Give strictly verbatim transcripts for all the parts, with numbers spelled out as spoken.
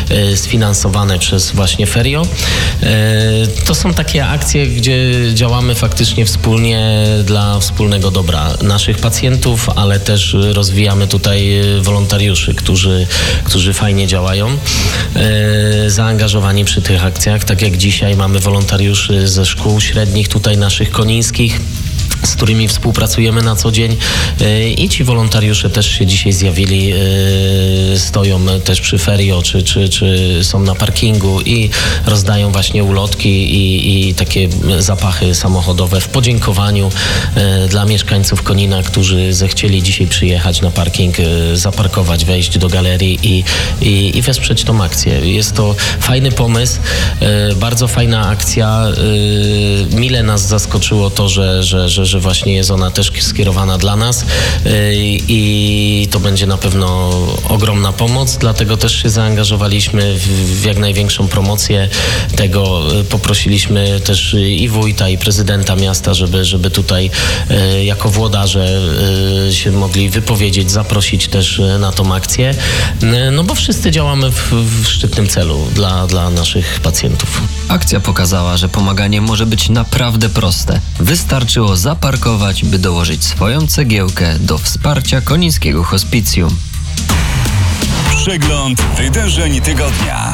sfinansowane przez właśnie Ferio. To są takie akcje, gdzie działamy faktycznie wspólnie dla wspólnego dobra naszych pacjentów, ale też rozwijamy tutaj wolontariuszy, którzy, którzy fajnie działają, zaangażowani przy tych akcjach. Tak jak dzisiaj mamy wolontariuszy ze szkół średnich tutaj naszych konińskich, z którymi współpracujemy na co dzień i ci wolontariusze też się dzisiaj zjawili, stoją też przy Ferio, czy, czy, czy są na parkingu i rozdają właśnie ulotki i, i takie zapachy samochodowe w podziękowaniu dla mieszkańców Konina, którzy zechcieli dzisiaj przyjechać na parking, zaparkować, wejść do galerii i, i, i wesprzeć tą akcję. Jest to fajny pomysł, bardzo fajna akcja. Mile nas zaskoczyło to, że, że, że że właśnie jest ona też skierowana dla nas i to będzie na pewno ogromna pomoc, dlatego też się zaangażowaliśmy w jak największą promocję tego. Poprosiliśmy też i wójta, i prezydenta miasta, żeby, żeby tutaj jako włodarze się mogli wypowiedzieć, zaprosić też na tą akcję, no bo wszyscy działamy w, w szczytnym celu dla, dla naszych pacjentów. Akcja pokazała, że pomaganie może być naprawdę proste. Wystarczyło zaparkować, by dołożyć swoją cegiełkę do wsparcia konińskiego hospicjum. Przegląd wydarzeń tygodnia.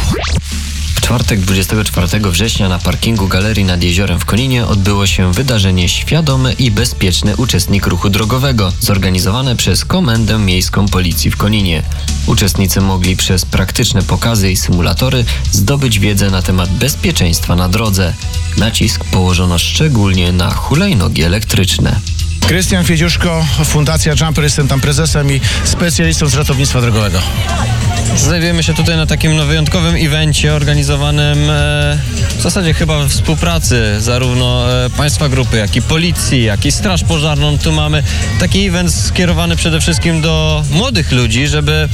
W czwartek dwudziestego czwartego września na parkingu Galerii nad Jeziorem w Koninie odbyło się wydarzenie Świadomy i Bezpieczny Uczestnik Ruchu Drogowego, zorganizowane przez Komendę Miejską Policji w Koninie. Uczestnicy mogli przez praktyczne pokazy i symulatory zdobyć wiedzę na temat bezpieczeństwa na drodze. Nacisk położono szczególnie na hulajnogi elektryczne. Krystian Fiedziuszko, Fundacja Jumper, jestem tam prezesem i specjalistą z ratownictwa drogowego. Znajdujemy się tutaj na takim no, wyjątkowym evencie organizowanym e, w zasadzie chyba we współpracy zarówno e, państwa grupy, jak i policji, jak i straż pożarną. Tu mamy taki event skierowany przede wszystkim do młodych ludzi, żeby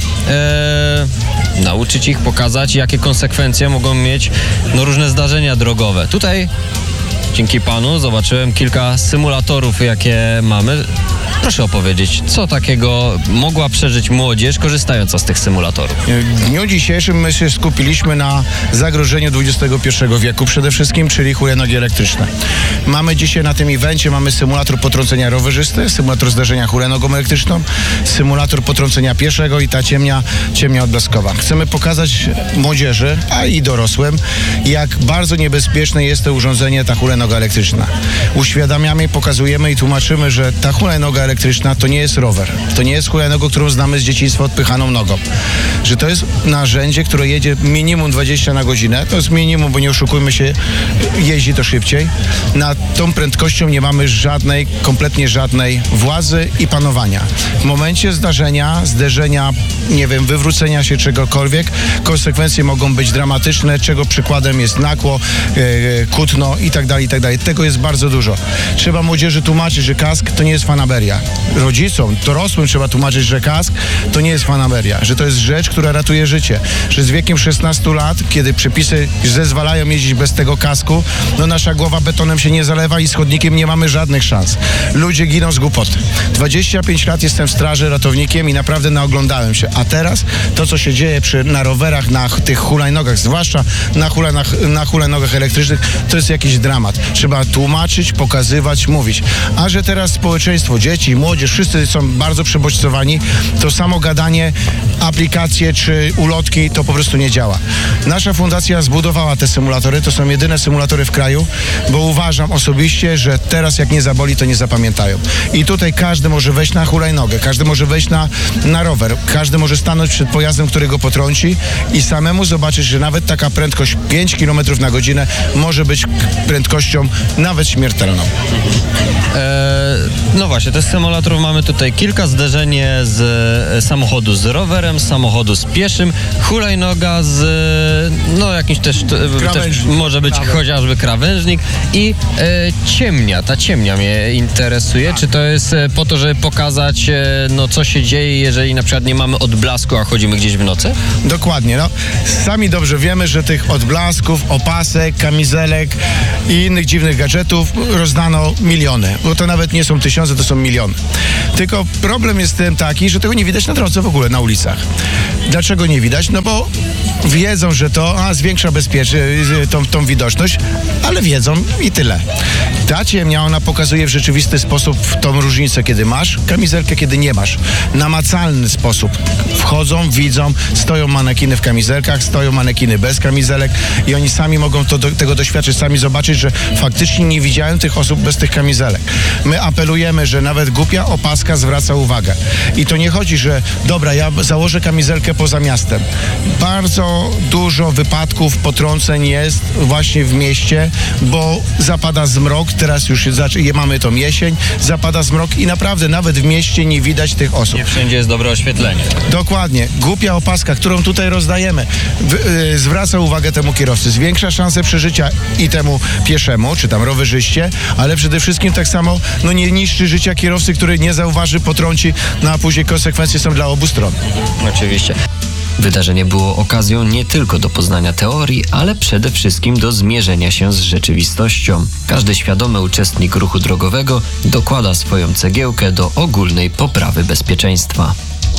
e, nauczyć ich, pokazać, jakie konsekwencje mogą mieć no, różne zdarzenia drogowe. Tutaj dzięki panu zobaczyłem kilka symulatorów, jakie mamy. Proszę opowiedzieć, co takiego mogła przeżyć młodzież korzystająca z tych symulatorów? W dniu dzisiejszym my się skupiliśmy na zagrożeniu dwudziestego pierwszego wieku przede wszystkim, czyli hulajnogi elektryczne. Mamy dzisiaj na tym evencie, mamy symulator potrącenia rowerzysty, symulator zdarzenia hulajnogą elektryczną, symulator potrącenia pieszego i ta ciemnia, ciemnia odblaskowa. Chcemy pokazać młodzieży, a i dorosłym, jak bardzo niebezpieczne jest to urządzenie, ta hulajnoga elektryczna. Uświadamiamy, pokazujemy i tłumaczymy, że ta hulajnoga elektryczna to nie jest rower. To nie jest hulajnoga, którą znamy z dzieciństwa odpychaną nogą. Że to jest narzędzie, które jedzie minimum dwadzieścia na godzinę. To jest minimum, bo nie oszukujmy się, jeździ to szybciej. Nad tą prędkością nie mamy żadnej, kompletnie żadnej władzy i panowania. W momencie zdarzenia, zderzenia, nie wiem, wywrócenia się czegokolwiek, konsekwencje mogą być dramatyczne, czego przykładem jest nakło, e, kutno i tak dalej, i tak dalej. Tego jest bardzo dużo. Trzeba młodzieży tłumaczyć, że kask to nie jest fanaberia. Rodzicom, dorosłym trzeba tłumaczyć, że kask to nie jest fanaberia, że to jest rzecz, która ratuje życie, że z wiekiem szesnastu lat, kiedy przepisy zezwalają jeździć bez tego kasku, no nasza głowa betonem się nie zalewa i z chodnikiem nie mamy żadnych szans. Ludzie giną z głupoty. dwadzieścia pięć lat jestem w straży ratownikiem i naprawdę naoglądałem się. A teraz to, co się dzieje przy, na rowerach, na tych hulajnogach, zwłaszcza na, hulajnach, na hulajnogach elektrycznych, to jest jakiś dramat. Trzeba tłumaczyć, pokazywać, mówić. A że teraz społeczeństwo, dzieci, młodzież, wszyscy są bardzo przebodźcowani, to samo gadanie, aplikacje czy ulotki to po prostu nie działa. Nasza fundacja zbudowała te symulatory, to są jedyne symulatory w kraju, bo uważam osobiście, że teraz jak nie zaboli, to nie zapamiętają. I tutaj każdy może wejść na hulajnogę, każdy może wejść na, na rower, każdy może stanąć przed pojazdem, który go potrąci i samemu zobaczyć, że nawet taka prędkość pięć kilometrów na godzinę może być prędkością nawet śmiertelną. E, no właśnie, tych symulatorów mamy tutaj kilka. Zderzenie z samochodu z rowerem, samochodu z pieszym, hulajnoga z no jakimś też, też może być Krawęż. chociażby krawężnik i e, ciemnia. Ta ciemnia mnie interesuje. Czy to jest po to, żeby pokazać e, no co się dzieje, jeżeli na przykład nie mamy odblasku, a chodzimy gdzieś w nocy? Dokładnie. No. Sami dobrze wiemy, że tych odblasków, opasek, kamizelek i innych dziwnych gadżetów rozdano miliony, bo to nawet nie są tysiące, to są miliony. Tylko problem jest tym taki, że tego nie widać na drodze w ogóle, na ulicach. Dlaczego nie widać? No bo wiedzą, że to a, zwiększa bezpiecznie tą, tą widoczność, ale wiedzą i tyle. Ta ciemnia, ona pokazuje w rzeczywisty sposób tą różnicę, kiedy masz kamizelkę, kiedy nie masz. Namacalny sposób. Wchodzą, widzą, stoją manekiny w kamizelkach, stoją manekiny bez kamizelek i oni sami mogą to, do, tego doświadczyć, sami zobaczyć, że faktycznie nie widziałem tych osób bez tych kamizelek. My apelujemy, że nawet głupia opaska zwraca uwagę. I to nie chodzi, że dobra, ja założę kamizelkę poza miastem. Bardzo dużo wypadków, potrąceń jest właśnie w mieście, bo zapada zmrok, teraz już mamy tą jesień, zapada zmrok i naprawdę nawet w mieście nie widać tych osób. Nie wszędzie jest dobre oświetlenie. Dokładnie. Głupia opaska, którą tutaj rozdajemy, w, yy, zwraca uwagę temu kierowcy, zwiększa szanse przeżycia i temu pieszemu, czy tam rowerzyście, ale przede wszystkim tak samo no nie niszczy życia kierowcy, który nie zauważy, potrąci, no a później konsekwencje są dla obu stron. Oczywiście. Wydarzenie było okazją nie tylko do poznania teorii, ale przede wszystkim do zmierzenia się z rzeczywistością. Każdy świadomy uczestnik ruchu drogowego dokłada swoją cegiełkę do ogólnej poprawy bezpieczeństwa.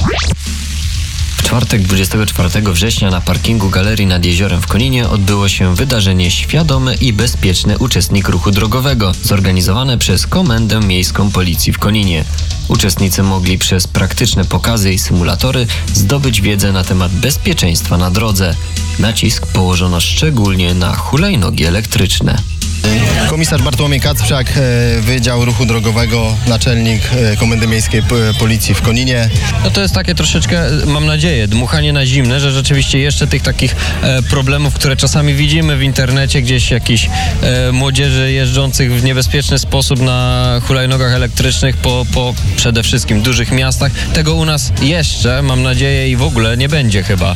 W czwartek dwudziestego czwartego września na parkingu Galerii nad Jeziorem w Koninie odbyło się wydarzenie Świadomy i Bezpieczny Uczestnik Ruchu Drogowego, zorganizowane przez Komendę Miejską Policji w Koninie. Uczestnicy mogli przez praktyczne pokazy i symulatory zdobyć wiedzę na temat bezpieczeństwa na drodze. Nacisk położono szczególnie na hulajnogi elektryczne. Komisarz Bartłomiej Kacprzak, Wydział Ruchu Drogowego, naczelnik Komendy Miejskiej Policji w Koninie. No to jest takie troszeczkę, mam nadzieję, dmuchanie na zimne, że rzeczywiście jeszcze tych takich e, problemów, które czasami widzimy w internecie, gdzieś jakichś e, młodzieży jeżdżących w niebezpieczny sposób na hulajnogach elektrycznych po, po przede wszystkim dużych miastach. Tego u nas jeszcze, mam nadzieję, i w ogóle nie będzie chyba.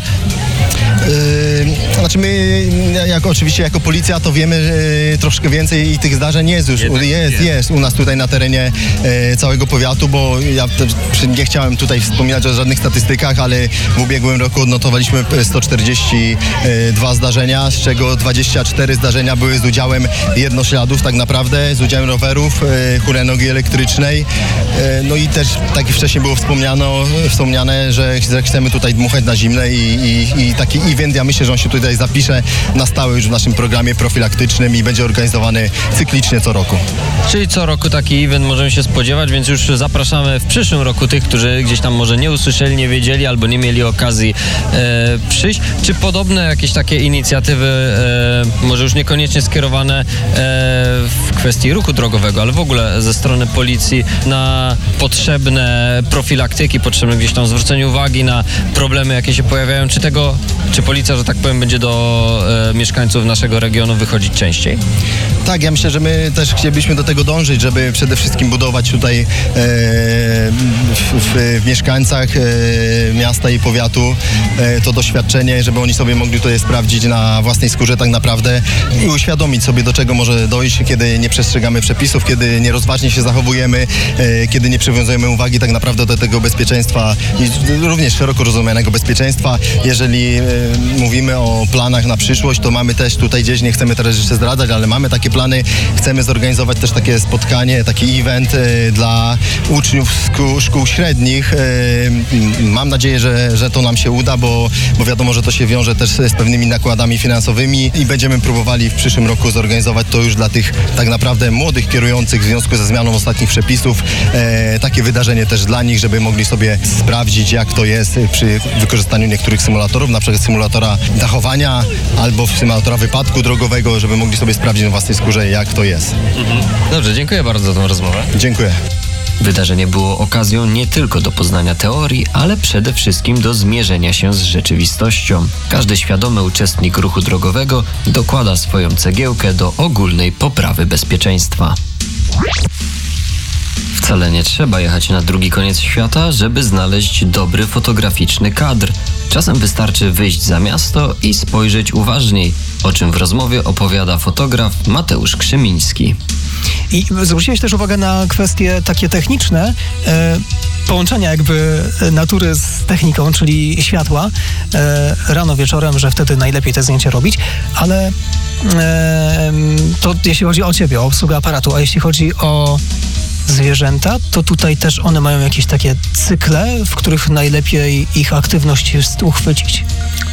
Yy, znaczy my, jako, oczywiście jako policja, to wiemy yy, troszkę więcej i tych zdarzeń jest już, jest, jest, jest u nas tutaj na terenie yy, całego powiatu, bo ja też nie chciałem tutaj wspominać o żadnych statystykach, ale w ubiegłym roku odnotowaliśmy sto czterdzieści dwa zdarzenia, z czego dwadzieścia cztery zdarzenia były z udziałem jednośladów tak naprawdę, z udziałem rowerów, yy, hulajnogi elektrycznej. Yy, no i też, tak jak wcześniej było wspomniano, wspomniane, że, że chcemy tutaj dmuchać na zimne i, i, i taki event, ja myślę, że on się tutaj zapisze na stałe już w naszym programie profilaktycznym i będzie organizowany cyklicznie co roku. Czyli co roku taki event możemy się spodziewać, więc już zapraszamy w przyszłym roku tych, którzy gdzieś tam może nie usłyszeli, nie wiedzieli albo nie mieli okazji e, przyjść. Czy podobne jakieś takie inicjatywy, e, może już niekoniecznie skierowane e, w kwestii ruchu drogowego, ale w ogóle ze strony policji na potrzebne profilaktyki, potrzebne gdzieś tam zwrócenie uwagi na problemy, jakie się pojawiają, czy tego Czy policja, że tak powiem, będzie do e, mieszkańców naszego regionu wychodzić częściej? Tak, ja myślę, że my też chcielibyśmy do tego dążyć, żeby przede wszystkim budować tutaj e, w, w, w mieszkańcach e, miasta i powiatu e, to doświadczenie, żeby oni sobie mogli tutaj sprawdzić na własnej skórze tak naprawdę i uświadomić sobie, do czego może dojść, kiedy nie przestrzegamy przepisów, kiedy nierozważnie się zachowujemy, e, kiedy nie przywiązujemy uwagi tak naprawdę do tego bezpieczeństwa i również szeroko rozumianego bezpieczeństwa. Jeżeli e, mówimy o planach na przyszłość, to mamy też tutaj gdzieś, nie chcemy teraz jeszcze zdradzać, ale mamy takie plany, chcemy zorganizować też takie spotkanie, taki event e, dla uczniów szkół, szkół średnich. E, mam nadzieję, że, że to nam się uda, bo, bo wiadomo, że to się wiąże też z pewnymi nakładami finansowymi i będziemy próbowali w przyszłym roku zorganizować to już dla tych tak naprawdę młodych kierujących w związku ze zmianą ostatnich przepisów. E, takie wydarzenie też dla nich, żeby mogli sobie sprawdzić, jak to jest przy wykorzystaniu niektórych symulatorów, na przykład symulatora dachowania albo symulatora wypadku drogowego, żeby mogli sobie sprawdzić na własnej skórze, jak to jest. Dobrze, dziękuję bardzo za tę rozmowę. Dziękuję. Wydarzenie było okazją nie tylko do poznania teorii, ale przede wszystkim do zmierzenia się z rzeczywistością. Każdy świadomy uczestnik ruchu drogowego dokłada swoją cegiełkę do ogólnej poprawy bezpieczeństwa. Wcale nie trzeba jechać na drugi koniec świata, żeby znaleźć dobry fotograficzny kadr. Czasem wystarczy wyjść za miasto i spojrzeć uważniej, o czym w rozmowie opowiada fotograf Mateusz Krzymiński. I zwróciłeś też uwagę na kwestie takie techniczne, e, połączenia jakby natury z techniką, czyli światła, e, rano, wieczorem, że wtedy najlepiej te zdjęcia robić, ale e, to jeśli chodzi o ciebie, o obsługę aparatu, a jeśli chodzi o zwierzęta, to tutaj też one mają jakieś takie cykle, w których najlepiej ich aktywność jest uchwycić. Tak,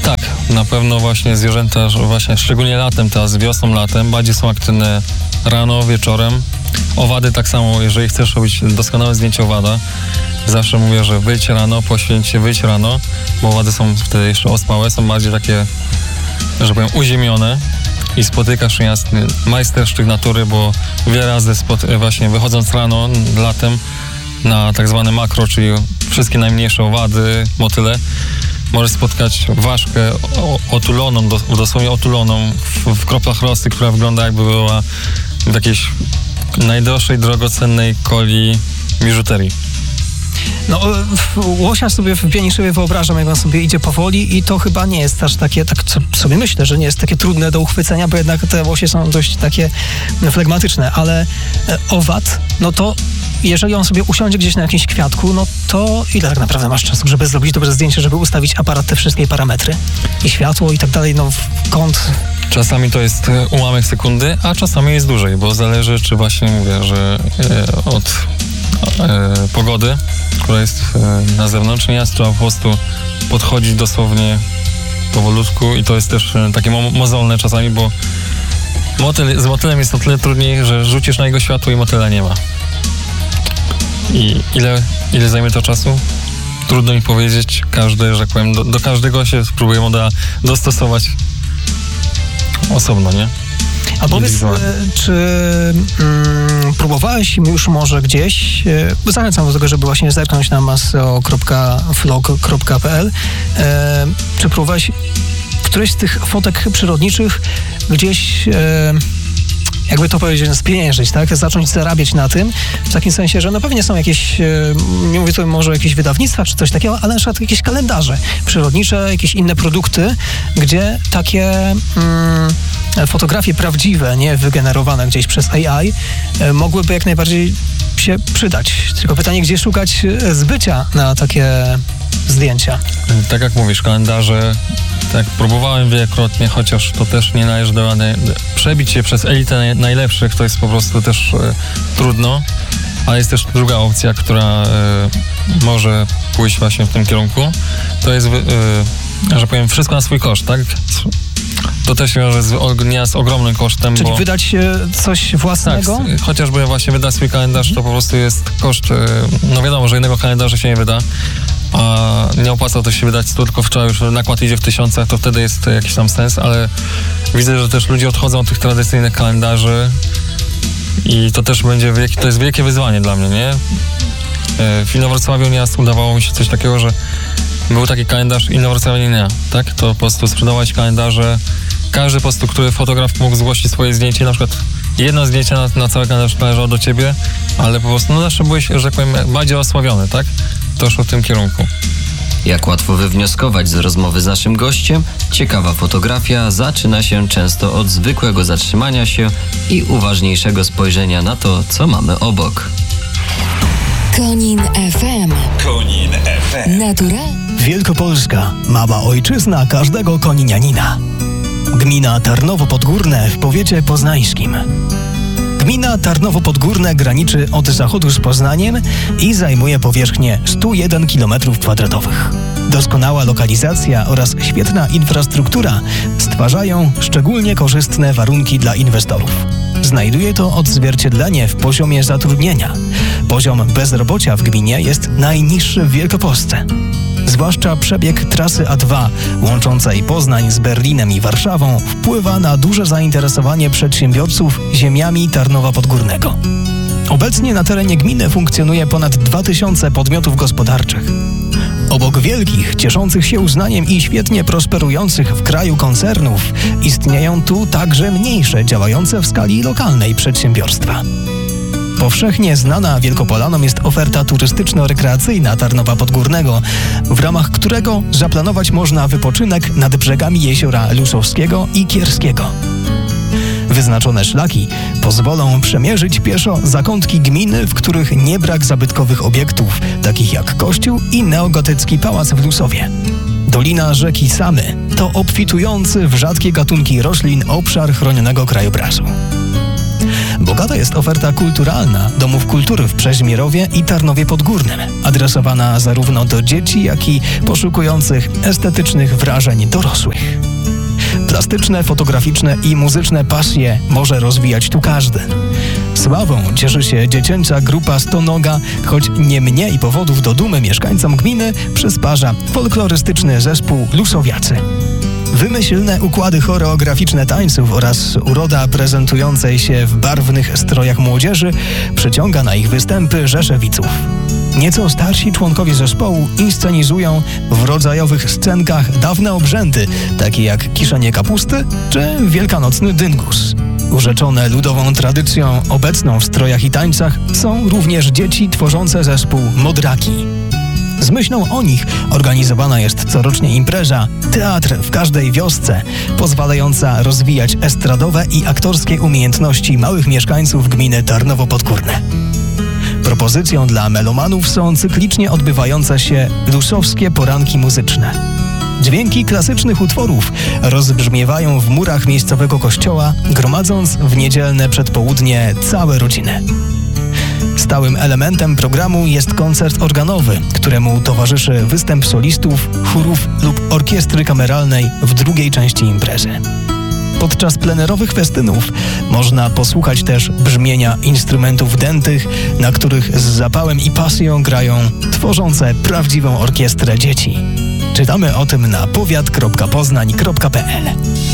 Na pewno właśnie zwierzęta, właśnie szczególnie latem, teraz wiosną, latem, bardziej są aktywne rano, wieczorem. Owady tak samo, jeżeli chcesz robić doskonałe zdjęcie owada, zawsze mówię, że wyjdź rano, poświęć się, wyjdź rano, bo owady są wtedy jeszcze ospałe, są bardziej takie, że powiem, uziemione i spotykasz jasny majstersztyk natury, bo wiele razy spot- właśnie wychodząc rano, latem na tak zwane makro, czyli wszystkie najmniejsze owady, motyle, możesz spotkać ważkę otuloną, dosłownie otuloną w, w kroplach rosy, która wygląda jakby była w jakiejś najdroższej, drogocennej coli biżuterii. No, łosia sobie w Bieniszewie wyobrażam, jak on sobie idzie powoli i to chyba nie jest aż takie, tak sobie myślę, że nie jest takie trudne do uchwycenia, bo jednak te łosie są dość takie flegmatyczne, ale owad, no to jeżeli on sobie usiądzie gdzieś na jakimś kwiatku, no to ile tak naprawdę masz czasu, żeby zrobić dobre zdjęcie, żeby ustawić aparat, te wszystkie parametry i światło i tak dalej, no w kąt. Czasami to jest ułamek sekundy, a czasami jest dłużej, bo zależy, czy właśnie mówię, że e, od e, pogody, która jest e, na zewnątrz, nie trzeba po prostu podchodzić dosłownie powolutku i to jest też e, takie mo- mozolne czasami, bo motyl, z motylem jest o tyle trudniej, że rzucisz na jego światło i motyla nie ma. I ile, ile zajmie to czasu? Trudno mi powiedzieć. Każdy, że tak powiem, do, do każdego się spróbuje modela dostosować osobno, nie? A powiedz, czy mm, próbowałeś już może gdzieś, e, zachęcam do tego, żeby właśnie zerknąć na maseo kropka flog kropka p l, e, czy próbowałeś któreś z tych fotek przyrodniczych gdzieś, e, jakby to powiedzieć, spieniężyć, tak? Zacząć zarabiać na tym, w takim sensie, że no pewnie są jakieś, nie mówię tu może o jakichś wydawnictwach czy coś takiego, ale na przykład jakieś kalendarze przyrodnicze, jakieś inne produkty, gdzie takie mm, fotografie prawdziwe, nie wygenerowane gdzieś przez A I, mogłyby jak najbardziej się przydać. Tylko pytanie, gdzie szukać zbycia na takie zdjęcia? Tak jak mówisz, kalendarze, tak, próbowałem wielokrotnie, chociaż to też nie należy do przebić się przez elitę najlepszych, to jest po prostu też e, trudno, ale jest też druga opcja, która e, może pójść właśnie w tym kierunku. To jest, e, że powiem, wszystko na swój koszt, tak? To też wiąże z, nie z ogromnym kosztem. Czyli bo, wydać coś własnego? Tak, chociażby właśnie wydać swój kalendarz, to po prostu jest koszt, no wiadomo, że jednego kalendarza się nie wyda, a nie opłaca to się wydać stu, tylko wczoraj już nakład idzie w tysiącach, to wtedy jest jakiś tam sens, ale widzę, że też ludzie odchodzą od tych tradycyjnych kalendarzy i to też będzie, wielki, to jest wielkie wyzwanie dla mnie, nie? W Inowrocławiu nieraz udawało mi się coś takiego, że był taki kalendarz Inowrocławienia, tak? To po prostu sprzedawać kalendarze, każdy po prostu, który fotograf mógł zgłosić swoje zdjęcie, na przykład jedno zdjęcie na, na cały kalendarz należało do ciebie, ale po prostu no zawsze byłeś, że tak powiem, bardziej osławiony, tak? To szło w tym kierunku. Jak łatwo wywnioskować z rozmowy z naszym gościem, ciekawa fotografia zaczyna się często od zwykłego zatrzymania się i uważniejszego spojrzenia na to, co mamy obok. Konin F M. Konin F M. Natura. Wielkopolska, mała ojczyzna każdego koninianina. Gmina Tarnowo-Podgórne w powiecie poznańskim. Gmina Tarnowo-Podgórne graniczy od zachodu z Poznaniem i zajmuje powierzchnię sto jeden kilometrów kwadratowych. Doskonała lokalizacja oraz świetna infrastruktura stwarzają szczególnie korzystne warunki dla inwestorów. Znajduje to odzwierciedlenie w poziomie zatrudnienia. Poziom bezrobocia w gminie jest najniższy w Wielkopolsce. Zwłaszcza przebieg trasy A dwa łączącej Poznań z Berlinem i Warszawą wpływa na duże zainteresowanie przedsiębiorców ziemiami Tarnowa Podgórnego. Obecnie na terenie gminy funkcjonuje ponad dwa tysiące podmiotów gospodarczych. Obok wielkich, cieszących się uznaniem i świetnie prosperujących w kraju koncernów, istnieją tu także mniejsze, działające w skali lokalnej przedsiębiorstwa. Powszechnie znana Wielkopolanom jest oferta turystyczno-rekreacyjna Tarnowa Podgórnego, w ramach którego zaplanować można wypoczynek nad brzegami jeziora Lusowskiego i Kierskiego. Wyznaczone szlaki pozwolą przemierzyć pieszo zakątki gminy, w których nie brak zabytkowych obiektów, takich jak kościół i neogotycki pałac w Lusowie. Dolina rzeki Samy to obfitujący w rzadkie gatunki roślin obszar chronionego krajobrazu. Bogata jest oferta kulturalna domów kultury w Przeźmierowie i Tarnowie Podgórnym, adresowana zarówno do dzieci, jak i poszukujących estetycznych wrażeń dorosłych. Plastyczne, fotograficzne i muzyczne pasje może rozwijać tu każdy. Sławą cieszy się dziecięca grupa Stonoga, choć nie mniej powodów do dumy mieszkańcom gminy przysparza folklorystyczny zespół Lusowiacy. Wymyślne układy choreograficzne tańców oraz uroda prezentującej się w barwnych strojach młodzieży przyciąga na ich występy rzesze widzów. Nieco starsi członkowie zespołu inscenizują w rodzajowych scenkach dawne obrzędy, takie jak kiszenie kapusty czy wielkanocny dyngus. Urzeczone ludową tradycją obecną w strojach i tańcach są również dzieci tworzące zespół Modraki. Z myślą o nich organizowana jest corocznie impreza Teatr w każdej wiosce, pozwalająca rozwijać estradowe i aktorskie umiejętności małych mieszkańców gminy Tarnowo Podgórne. Propozycją dla melomanów są cyklicznie odbywające się lusowskie poranki muzyczne. Dźwięki klasycznych utworów rozbrzmiewają w murach miejscowego kościoła, gromadząc w niedzielne przedpołudnie całe rodziny. Stałym elementem programu jest koncert organowy, któremu towarzyszy występ solistów, chórów lub orkiestry kameralnej w drugiej części imprezy. Podczas plenerowych festynów można posłuchać też brzmienia instrumentów dętych, na których z zapałem i pasją grają tworzące prawdziwą orkiestrę dzieci. Czytamy o tym na powiat kropka poznań kropka p l.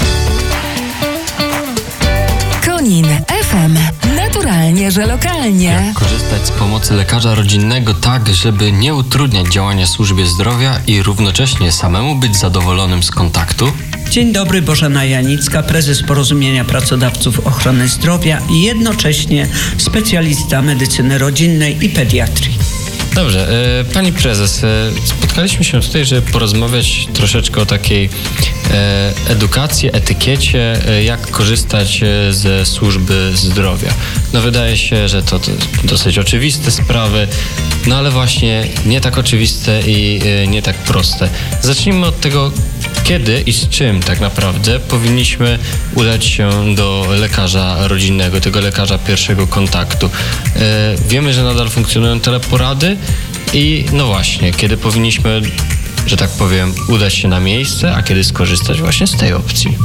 Konin F M. Naturalnie, że lokalnie. Jak korzystać z pomocy lekarza rodzinnego tak, żeby nie utrudniać działania służbie zdrowia i równocześnie samemu być zadowolonym z kontaktu? Dzień dobry, Bożena Janicka, prezes Porozumienia Pracodawców Ochrony Zdrowia i jednocześnie specjalista medycyny rodzinnej i pediatrii. Dobrze, e, pani prezes, e, spotkaliśmy się tutaj, żeby porozmawiać troszeczkę o takiej e, edukacji, etykiecie, e, jak korzystać e, ze służby zdrowia. No wydaje się, że to, to dosyć oczywiste sprawy, no ale właśnie nie tak oczywiste i e, nie tak proste. Zacznijmy od tego, kiedy i z czym tak naprawdę powinniśmy udać się do lekarza rodzinnego, tego lekarza pierwszego kontaktu. E, wiemy, że nadal funkcjonują teleporady i no właśnie, kiedy powinniśmy, że tak powiem, udać się na miejsce, a kiedy skorzystać właśnie z tej opcji.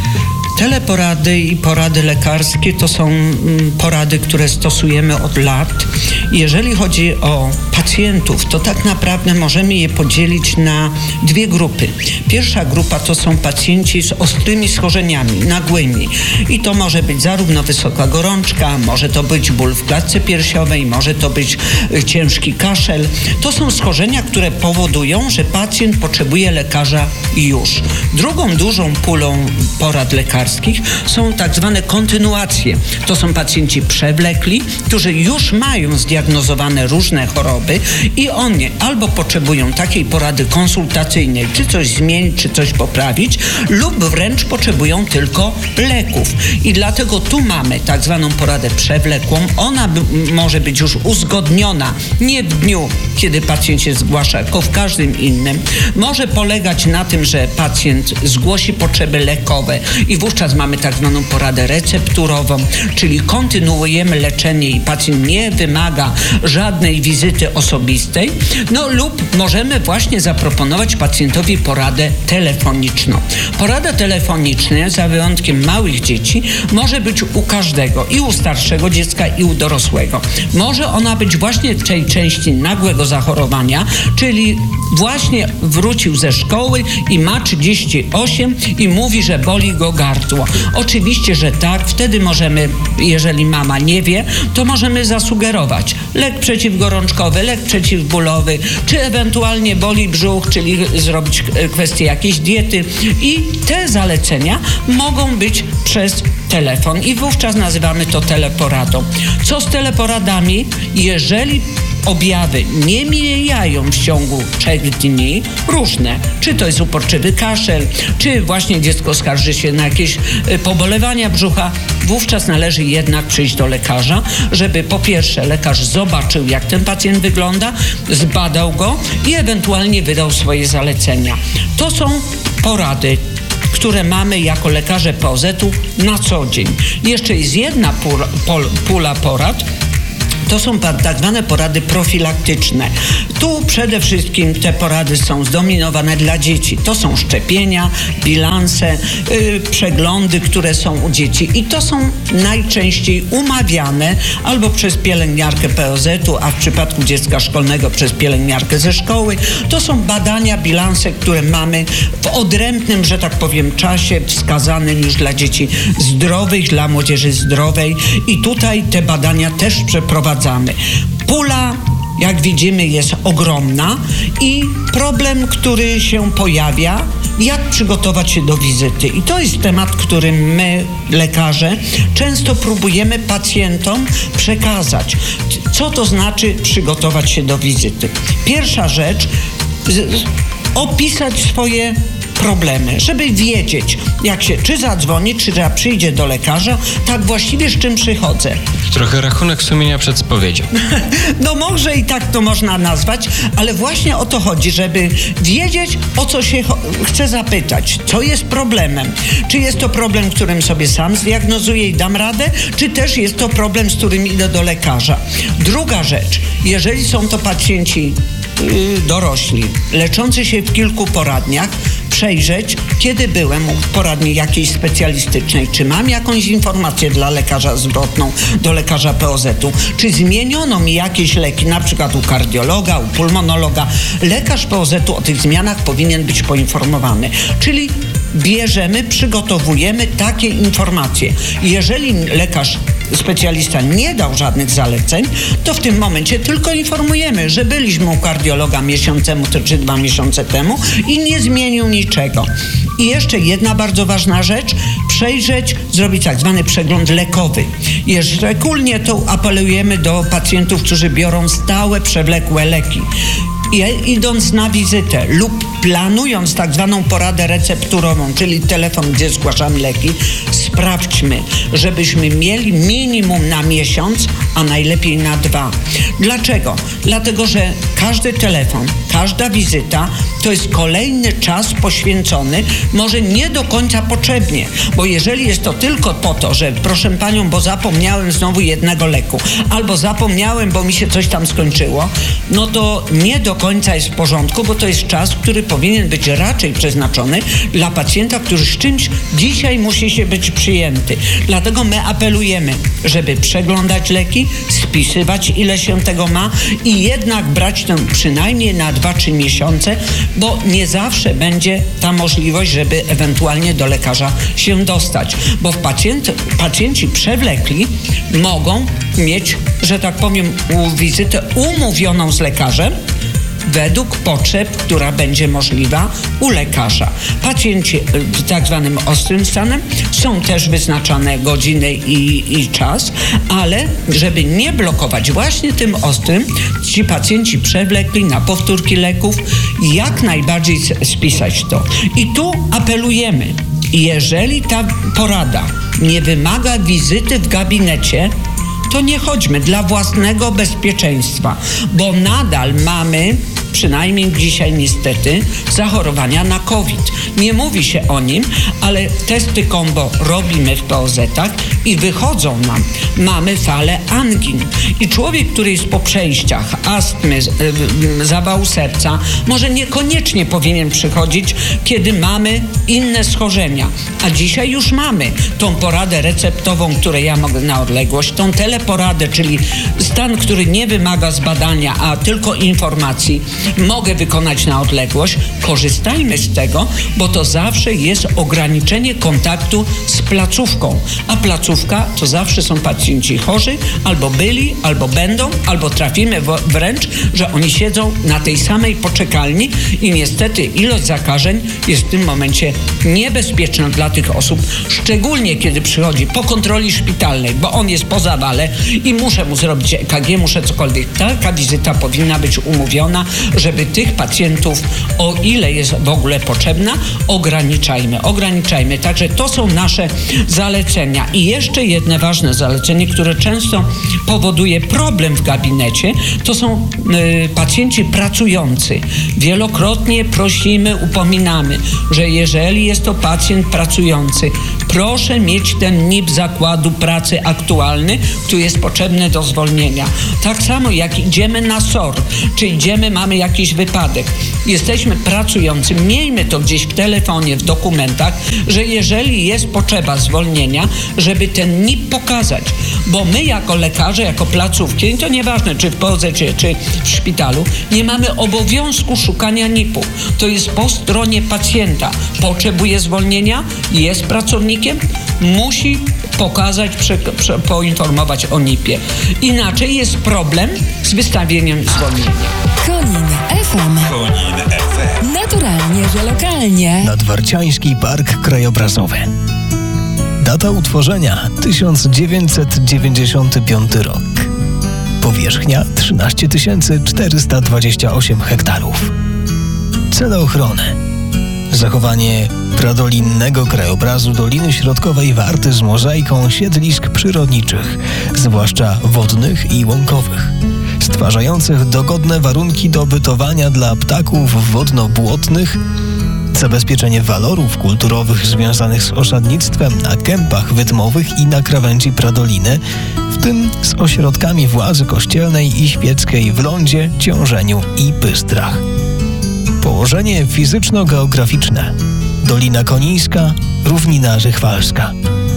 Teleporady i porady lekarskie to są porady, które stosujemy od lat. Jeżeli chodzi o pacjentów, to tak naprawdę możemy je podzielić na dwie grupy. Pierwsza grupa to są pacjenci z ostrymi schorzeniami, nagłymi. I to może być zarówno wysoka gorączka, może to być ból w klatce piersiowej, może to być ciężki kaszel. To są schorzenia, które powodują, że pacjent potrzebuje lekarza już. Drugą dużą pulą porad lekarskich są tak zwane kontynuacje. To są pacjenci przewlekli, którzy już mają zdiagnozowane różne choroby i oni albo potrzebują takiej porady konsultacyjnej, czy coś zmienić, czy coś poprawić, lub wręcz potrzebują tylko leków. I dlatego tu mamy tak zwaną poradę przewlekłą. Ona b- może być już uzgodniona nie w dniu, kiedy pacjent się zgłasza, tylko w każdym innym. Może polegać na tym, że pacjent zgłosi potrzeby lekowe i wówczas mamy tak zwaną poradę recepturową, czyli kontynuujemy leczenie i pacjent nie wymaga żadnej wizyty osobistej, no lub możemy właśnie zaproponować pacjentowi poradę telefoniczną. Porada telefoniczna, za wyjątkiem małych dzieci, może być u każdego, i u starszego dziecka, i u dorosłego. Może ona być właśnie w tej części nagłego zachorowania, czyli właśnie wrócił ze szkoły i ma trzydzieści osiem i mówi, że boli go gardło. Oczywiście, że tak. Wtedy możemy, jeżeli mama nie wie, to możemy zasugerować lek przeciwgorączkowy, lek przeciwbólowy, czy ewentualnie boli brzuch, czyli zrobić kwestię jakiejś diety. I te zalecenia mogą być przez telefon i wówczas nazywamy to teleporadą. Co z teleporadami? Jeżeli objawy nie mijają w ciągu trzech dni, różne. Czy to jest uporczywy kaszel, czy właśnie dziecko skarży się na jakieś pobolewania brzucha, wówczas należy jednak przyjść do lekarza, żeby po pierwsze lekarz zobaczył, jak ten pacjent wygląda, zbadał go i ewentualnie wydał swoje zalecenia. To są porady, które mamy jako lekarze P O Z-u na co dzień. Jeszcze jest jedna pula, pula porad. To są tak zwane porady profilaktyczne. Tu przede wszystkim te porady są zdominowane dla dzieci. To są szczepienia, bilanse, yy, przeglądy, które są u dzieci i to są najczęściej umawiane albo przez pielęgniarkę P O Z-u, a w przypadku dziecka szkolnego przez pielęgniarkę ze szkoły. To są badania, bilanse, które mamy w odrębnym, że tak powiem, czasie wskazanym już dla dzieci zdrowych, dla młodzieży zdrowej i tutaj te badania też przeprowadzamy. Pula, jak widzimy, jest ogromna i problem, który się pojawia, jak przygotować się do wizyty. I to jest temat, który my, lekarze, często próbujemy pacjentom przekazać. Co to znaczy przygotować się do wizyty? Pierwsza rzecz, opisać swoje problemy, żeby wiedzieć, jak się czy zadzwoni, czy trzeba przyjdzie do lekarza, tak właściwie z czym przychodzę. Trochę rachunek sumienia przed spowiedzią. No może i tak to można nazwać, ale właśnie o to chodzi, żeby wiedzieć, o co się chce zapytać, co jest problemem. Czy jest to problem, którym sobie sam zdiagnozuję i dam radę, czy też jest to problem, z którym idę do lekarza. Druga rzecz, jeżeli są to pacjenci yy, dorośli, leczący się w kilku poradniach, przejrzeć, kiedy byłem w poradni jakiejś specjalistycznej, czy mam jakąś informację dla lekarza zwrotną, do lekarza P O Z-u, czy zmieniono mi jakieś leki, na przykład u kardiologa, u pulmonologa. Lekarz P O Z-u o tych zmianach powinien być poinformowany. Czyli bierzemy, przygotowujemy takie informacje. Jeżeli lekarz specjalista nie dał żadnych zaleceń, to w tym momencie tylko informujemy, że byliśmy u kardiologa miesiąc temu czy dwa miesiące temu i nie zmienił niczego. I jeszcze jedna bardzo ważna rzecz, przejrzeć, zrobić tak zwany przegląd lekowy. I szczególnie to apelujemy do pacjentów, którzy biorą stałe, przewlekłe leki. I idąc na wizytę lub planując tak zwaną poradę recepturową, czyli telefon, gdzie zgłaszamy leki, sprawdźmy, żebyśmy mieli minimum na miesiąc, a najlepiej na dwa. Dlaczego? Dlatego, że każdy telefon, każda wizyta to jest kolejny czas poświęcony, może nie do końca potrzebnie, bo jeżeli jest to tylko po to, że proszę panią, bo zapomniałem znowu jednego leku, albo zapomniałem, bo mi się coś tam skończyło, no to nie do końca jest w porządku, bo to jest czas, który powinien być raczej przeznaczony dla pacjenta, który z czymś dzisiaj musi się być przyjęty. Dlatego my apelujemy, żeby przeglądać leki, spisywać ile się tego ma i jednak brać tę przynajmniej na dwa trzy miesiące, bo nie zawsze będzie ta możliwość, żeby ewentualnie do lekarza się dostać. Bo w pacjent, pacjenci przewlekli mogą mieć, że tak powiem, wizytę umówioną z lekarzem, według potrzeb, która będzie możliwa u lekarza. Pacjenci z tak zwanym ostrym stanem są też wyznaczane godziny i, i czas, ale żeby nie blokować właśnie tym ostrym, ci pacjenci przewlekli na powtórki leków, jak najbardziej spisać to. I tu apelujemy, jeżeli ta porada nie wymaga wizyty w gabinecie, to nie chodźmy dla własnego bezpieczeństwa, bo nadal mamy, przynajmniej dzisiaj niestety, zachorowania na COVID. Nie mówi się o nim, ale testy kombo robimy w P O Z-ach i wychodzą nam. Mamy falę angin. I człowiek, który jest po przejściach astmy, zawału serca, może niekoniecznie powinien przychodzić, kiedy mamy inne schorzenia. A dzisiaj już mamy tą poradę receptową, którą ja mogę na odległość, tą teleporadę, czyli stan, który nie wymaga zbadania, a tylko informacji, mogę wykonać na odległość. Korzystajmy z tego, bo to zawsze jest ograniczenie kontaktu z placówką. A placówka to zawsze są pacjenci chorzy, albo byli, albo będą, albo trafimy w, wręcz, że oni siedzą na tej samej poczekalni i niestety ilość zakażeń jest w tym momencie niebezpieczna dla tych osób, szczególnie kiedy przychodzi po kontroli szpitalnej, bo on jest po zawale i muszę mu zrobić E K G, muszę cokolwiek. Taka wizyta powinna być umówiona, żeby tych pacjentów, o ile jest w ogóle potrzebna, ograniczajmy, ograniczajmy. Także to są nasze zalecenia. I jeszcze jedno ważne zalecenie, które często powoduje problem w gabinecie, to są y, pacjenci pracujący. Wielokrotnie prosimy, upominamy, że jeżeli jest to pacjent pracujący, proszę mieć ten N I P zakładu pracy aktualny, który jest potrzebny do zwolnienia. Tak samo jak idziemy na S O R, czy idziemy, mamy jakiś wypadek, jesteśmy pracujący, miejmy to gdzieś w telefonie, w dokumentach, że jeżeli jest potrzeba zwolnienia, żeby ten N I P pokazać, bo my jako lekarze, jako placówki, i to nieważne czy w P O Z cie, czy w szpitalu, nie mamy obowiązku szukania N I P u. To jest po stronie pacjenta. Potrzebuje zwolnienia, jest pracownikiem, musi pokazać, prze, prze, poinformować o N I P ie. Inaczej jest problem z wystawieniem zwolnienia. Konin F M. Konin F M. Naturalnie, że lokalnie. Nadwarciański Park Krajobrazowy. Data utworzenia tysiąc dziewięćset dziewięćdziesiąty piąty rok. Powierzchnia trzynaście tysięcy czterysta dwadzieścia osiem hektarów. Cele ochrony: zachowanie pradolinnego krajobrazu Doliny Środkowej Warty z mozaiką siedlisk przyrodniczych, zwłaszcza wodnych i łąkowych, stwarzających dogodne warunki do bytowania dla ptaków wodno-błotnych, zabezpieczenie walorów kulturowych związanych z osadnictwem na kępach wydmowych i na krawędzi pradoliny, w tym z ośrodkami władzy kościelnej i świeckiej w Lądzie, Ciążeniu i Bystrach. Położenie fizyczno-geograficzne: Dolina Konińska, Równina Rychwalska.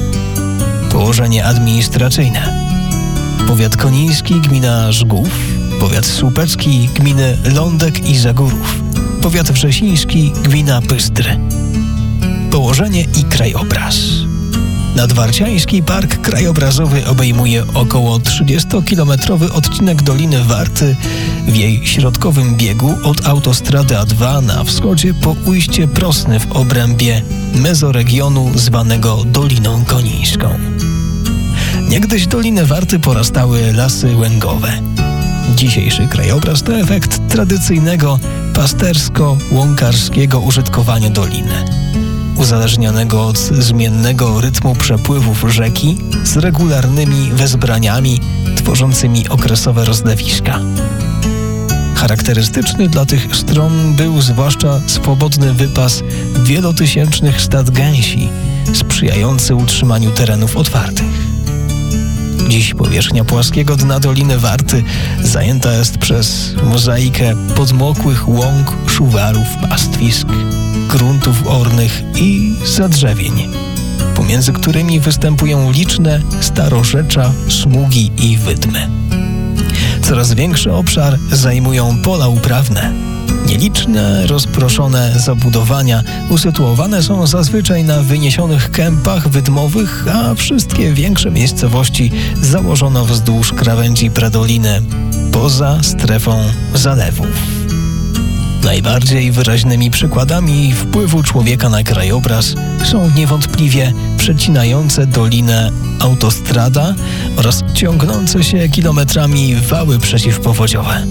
Położenie administracyjne: powiat koniński, gmina Żgów, powiat słupecki, gminy Lądek i Zagórów, powiat wrzesiński, gmina Bystry. Położenie i krajobraz: Nadwarciański Park Krajobrazowy obejmuje około trzydziestokilometrowy odcinek Doliny Warty w jej środkowym biegu od autostrady A dwa na wschodzie po ujście Prosny w obrębie mezoregionu zwanego Doliną Konińską. Niegdyś Dolinę Warty porastały lasy łęgowe. Dzisiejszy krajobraz to efekt tradycyjnego pastersko-łąkarskiego użytkowania doliny, uzależnionego od zmiennego rytmu przepływów rzeki z regularnymi wezbraniami tworzącymi okresowe rozlewiska. Charakterystyczny dla tych stron był zwłaszcza swobodny wypas wielotysięcznych stad gęsi, sprzyjający utrzymaniu terenów otwartych. Dziś powierzchnia płaskiego dna Doliny Warty zajęta jest przez mozaikę podmokłych łąk, szuwarów, pastwisk, gruntów ornych i zadrzewień, pomiędzy którymi występują liczne starorzecza, smugi i wydmy. Coraz większy obszar zajmują pola uprawne. Nieliczne, rozproszone zabudowania usytuowane są zazwyczaj na wyniesionych kępach wydmowych, a wszystkie większe miejscowości założono wzdłuż krawędzi pradoliny, poza strefą zalewów. Najbardziej wyraźnymi przykładami wpływu człowieka na krajobraz są niewątpliwie przecinające dolinę autostrada oraz ciągnące się kilometrami wały przeciwpowodziowe.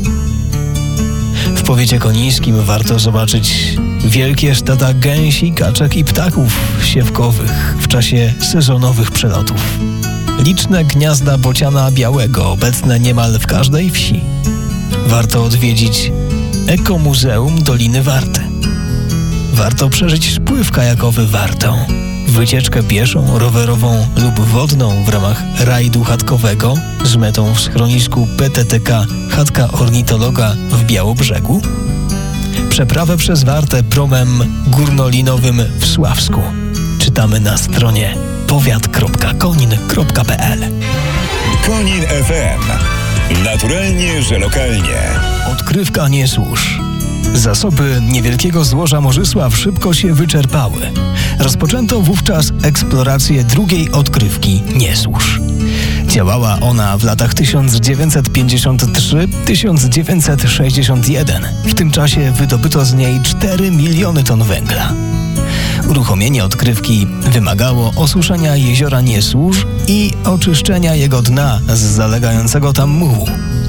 W powiecie konińskim warto zobaczyć wielkie stada gęsi, kaczek i ptaków siewkowych w czasie sezonowych przelotów. Liczne gniazda bociana białego obecne niemal w każdej wsi. Warto odwiedzić Ekomuzeum Doliny Warty. Warto przeżyć spływ kajakowy Wartą, wycieczkę pieszą, rowerową lub wodną w ramach rajdu chatkowego z metą w schronisku P T T K Chatka Ornitologa w Białobrzegu, przeprawę przez Wartę promem górnolinowym w Sławsku. Czytamy na stronie powiat kropka konin kropka p l. Konin F M. Naturalnie, że lokalnie. Odkrywka Niesłóż. Zasoby niewielkiego złoża Morzysław szybko się wyczerpały. Rozpoczęto wówczas eksplorację drugiej odkrywki Niesłóż. Działała ona w latach tysiąc dziewięćset pięćdziesiąt trzy do tysiąc dziewięćset sześćdziesiąt jeden. W tym czasie wydobyto z niej cztery miliony ton węgla. Uruchomienie odkrywki wymagało osuszenia jeziora Niesłóż i oczyszczenia jego dna z zalegającego tam mułu.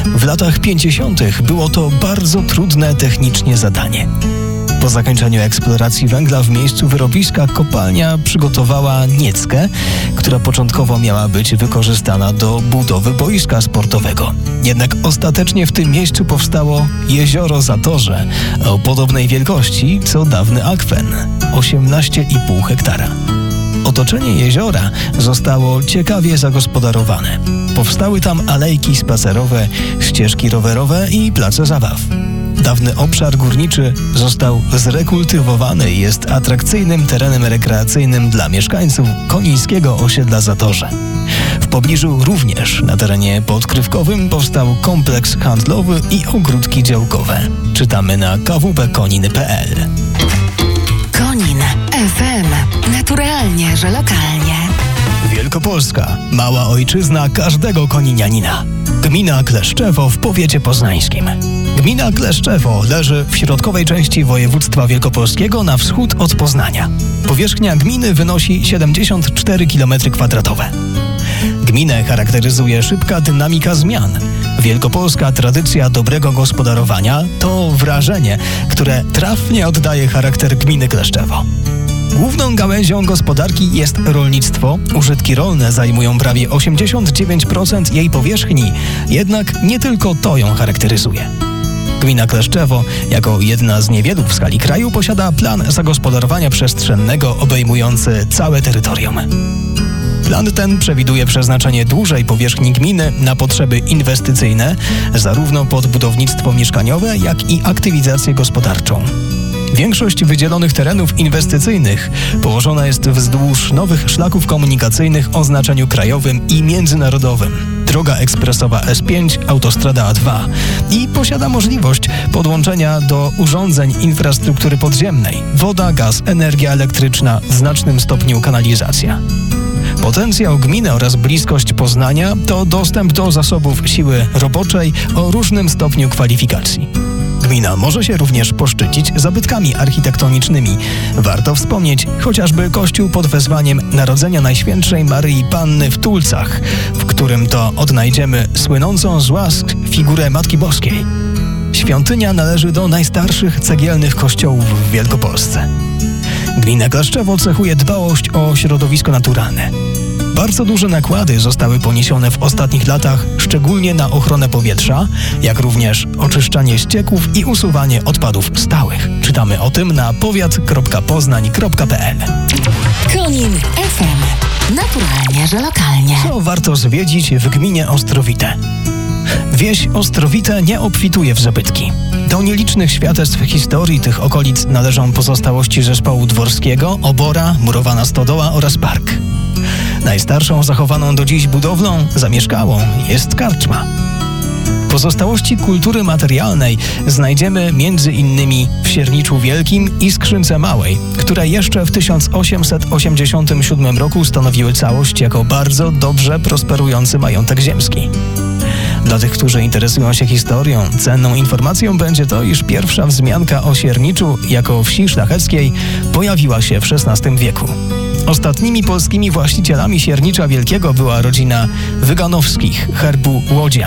W latach pięćdziesiątych było to bardzo trudne technicznie zadanie. Po zakończeniu eksploracji węgla w miejscu wyrobiska kopalnia przygotowała nieckę, która początkowo miała być wykorzystana do budowy boiska sportowego. Jednak ostatecznie w tym miejscu powstało jezioro Zatorze o podobnej wielkości co dawny akwen – osiemnaście i pół hektara. Otoczenie jeziora zostało ciekawie zagospodarowane. Powstały tam alejki spacerowe, ścieżki rowerowe i place zabaw. Dawny obszar górniczy został zrekultywowany i jest atrakcyjnym terenem rekreacyjnym dla mieszkańców konińskiego osiedla Zatorze. W pobliżu również na terenie podkrywkowym powstał kompleks handlowy i ogródki działkowe. Czytamy na k w p konin kropka p l. Konin F M. Naturalnie, że lokalnie. Wielkopolska. Mała ojczyzna każdego koninianina. Gmina Kleszczewo w powiecie poznańskim. Gmina Kleszczewo leży w środkowej części województwa wielkopolskiego na wschód od Poznania. Powierzchnia gminy wynosi siedemdziesiąt cztery kilometry kwadratowe. Gminę charakteryzuje szybka dynamika zmian. Wielkopolska tradycja dobrego gospodarowania to wrażenie, które trafnie oddaje charakter gminy Kleszczewo. Główną gałęzią gospodarki jest rolnictwo. Użytki rolne zajmują prawie osiemdziesiąt dziewięć procent jej powierzchni, jednak nie tylko to ją charakteryzuje. Gmina Kleszczewo, jako jedna z niewielu w skali kraju, posiada plan zagospodarowania przestrzennego obejmujący całe terytorium. Plan ten przewiduje przeznaczenie dużej powierzchni gminy na potrzeby inwestycyjne, zarówno pod budownictwo mieszkaniowe, jak i aktywizację gospodarczą. Większość wydzielonych terenów inwestycyjnych położona jest wzdłuż nowych szlaków komunikacyjnych o znaczeniu krajowym i międzynarodowym. Droga ekspresowa S pięć, autostrada A dwa i posiada możliwość podłączenia do urządzeń infrastruktury podziemnej: woda, gaz, energia elektryczna, w znacznym stopniu kanalizacja. Potencjał gminy oraz bliskość Poznania to dostęp do zasobów siły roboczej o różnym stopniu kwalifikacji. Gmina może się również poszczycić zabytkami architektonicznymi. Warto wspomnieć chociażby kościół pod wezwaniem Narodzenia Najświętszej Maryi Panny w Tulcach, w którym to odnajdziemy słynącą z łask figurę Matki Boskiej. Świątynia należy do najstarszych cegielnych kościołów w Wielkopolsce. Gmina Kleszczewo cechuje dbałość o środowisko naturalne. Bardzo duże nakłady zostały poniesione w ostatnich latach, szczególnie na ochronę powietrza, jak również oczyszczanie ścieków i usuwanie odpadów stałych. Czytamy o tym na powiat kropka poznań kropka p l. Konin F M. Naturalnie, że lokalnie. Co warto zwiedzić w gminie Ostrowite? Wieś Ostrowite nie obfituje w zabytki. Do nielicznych świadectw historii tych okolic należą pozostałości zespołu dworskiego, obora, murowana stodoła oraz park. Najstarszą zachowaną do dziś budowlą zamieszkałą jest karczma. Pozostałości kultury materialnej znajdziemy między innymi w Sierniczu Wielkim i Skrzynce Małej, które jeszcze w tysiąc osiemset osiemdziesiątym siódmym roku stanowiły całość jako bardzo dobrze prosperujący majątek ziemski. Dla tych, którzy interesują się historią, cenną informacją będzie to, iż pierwsza wzmianka o Sierniczu jako wsi szlacheckiej pojawiła się w szesnastym wieku. Ostatnimi polskimi właścicielami Siernicza Wielkiego była rodzina Wyganowskich, herbu Łodzia.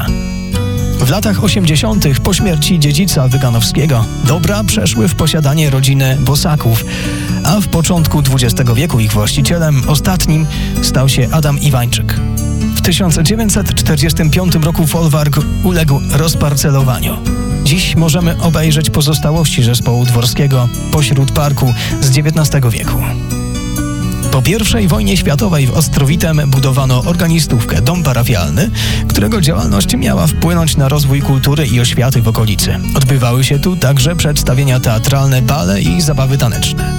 W latach osiemdziesiątych po śmierci dziedzica Wyganowskiego dobra przeszły w posiadanie rodziny Bosaków, a w początku dwudziestego wieku ich właścicielem ostatnim stał się Adam Iwańczyk. W tysiąc dziewięćset czterdziestym piątym roku folwark uległ rozparcelowaniu. Dziś możemy obejrzeć pozostałości zespołu dworskiego pośród parku z dziewiętnastego wieku. Po pierwszej wojnie światowej w Ostrowitem budowano organistówkę, dom parafialny, którego działalność miała wpłynąć na rozwój kultury i oświaty w okolicy. Odbywały się tu także przedstawienia teatralne, bale i zabawy taneczne.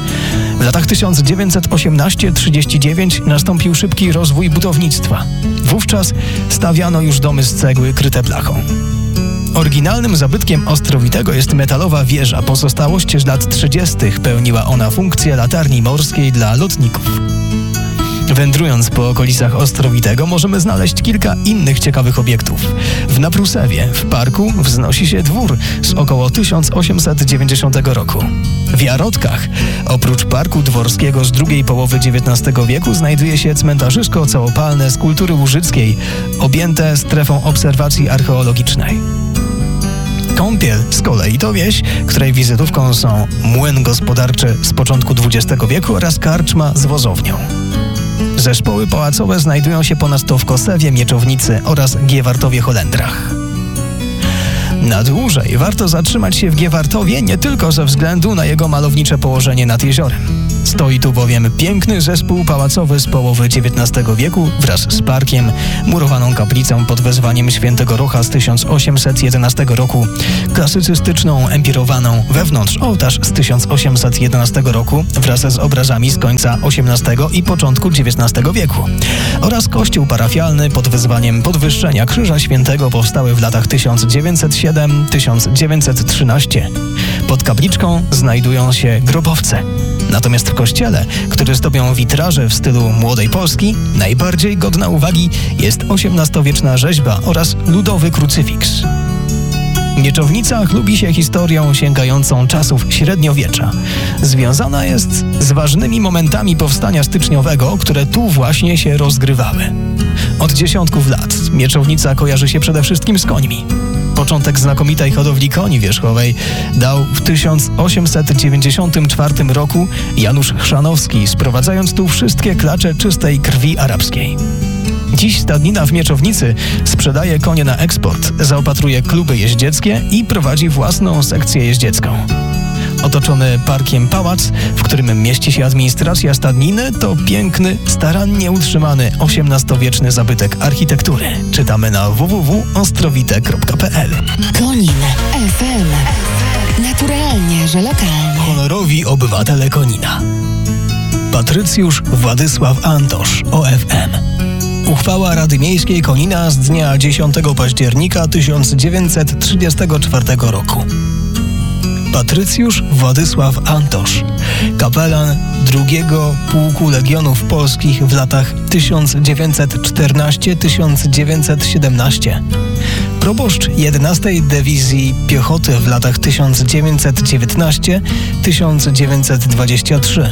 W latach tysiąc dziewięćset osiemnasty do trzydziestego dziewiątego nastąpił szybki rozwój budownictwa. Wówczas stawiano już domy z cegły kryte blachą. Oryginalnym zabytkiem Ostrowitego jest metalowa wieża. Pozostałość z lat trzydziestych pełniła ona funkcję latarni morskiej dla lotników. Wędrując po okolicach Ostrowitego możemy znaleźć kilka innych ciekawych obiektów. W Naprusewie, w parku, wznosi się dwór z około tysiąc osiemset dziewięćdziesiątego roku. W Jarodkach, oprócz parku dworskiego z drugiej połowy dziewiętnastego wieku, znajduje się cmentarzysko całopalne z kultury łużyckiej, objęte strefą obserwacji archeologicznej. Kąpiel z kolei to wieś, której wizytówką są młyn gospodarczy z początku dwudziestego wieku oraz karczma z wozownią. Zespoły pałacowe znajdują się ponadto w Kosewie, Mieczownicy oraz Giewartowie-Holendrach. Na dłużej warto zatrzymać się w Giewartowie nie tylko ze względu na jego malownicze położenie nad jeziorem. Stoi tu bowiem piękny zespół pałacowy z połowy dziewiętnastego wieku wraz z parkiem, murowaną kaplicą pod wezwaniem świętego Rocha z tysiąc osiemset jedenastego roku, klasycystyczną, empirowaną, wewnątrz ołtarz z tysiąc osiemset jedenastego roku wraz z obrazami z końca osiemnastego i początku dziewiętnastego wieku oraz kościół parafialny pod wezwaniem podwyższenia Krzyża Świętego powstały w latach tysiąc dziewięćset siedem do tysiąc dziewięćset trzynaście. Pod kapliczką znajdują się grobowce. Natomiast w kościele, który zdobią witraże w stylu Młodej Polski, najbardziej godna uwagi jest osiemnastowieczna rzeźba oraz ludowy krucyfiks. Mieczownica chlubi się historią sięgającą czasów średniowiecza. Związana jest z ważnymi momentami powstania styczniowego, które tu właśnie się rozgrywały. Od dziesiątków lat Mieczownica kojarzy się przede wszystkim z końmi. Początek znakomitej hodowli koni wierzchowej dał w tysiąc osiemset dziewięćdziesiątym czwartym roku Janusz Chrzanowski, sprowadzając tu wszystkie klacze czystej krwi arabskiej. Dziś stadnina w Mieczownicy sprzedaje konie na eksport, zaopatruje kluby jeździeckie i prowadzi własną sekcję jeździecką. Otoczony parkiem pałac, w którym mieści się administracja stadniny, to piękny, starannie utrzymany osiemnastowieczny zabytek architektury. Czytamy na w w w kropka ostrowite kropka p l. Konin F M. Naturalnie, że lokalnie. Honorowi obywatele Konina. Patrycjusz Władysław Antosz, O F M. Uchwała Rady Miejskiej Konina z dnia dziesiątego października tysiąc dziewięćset trzydziestego czwartego roku. Patrycjusz Władysław Antosz, kapelan drugiego Pułku Legionów Polskich w latach tysiąc dziewięćset czternastego do tysiąc dziewięćset siedemnastego. Proboszcz jedenastej Dywizji Piechoty w latach tysiąc dziewięćset dziewiętnastego do tysiąc dziewięćset dwudziestego trzeciego.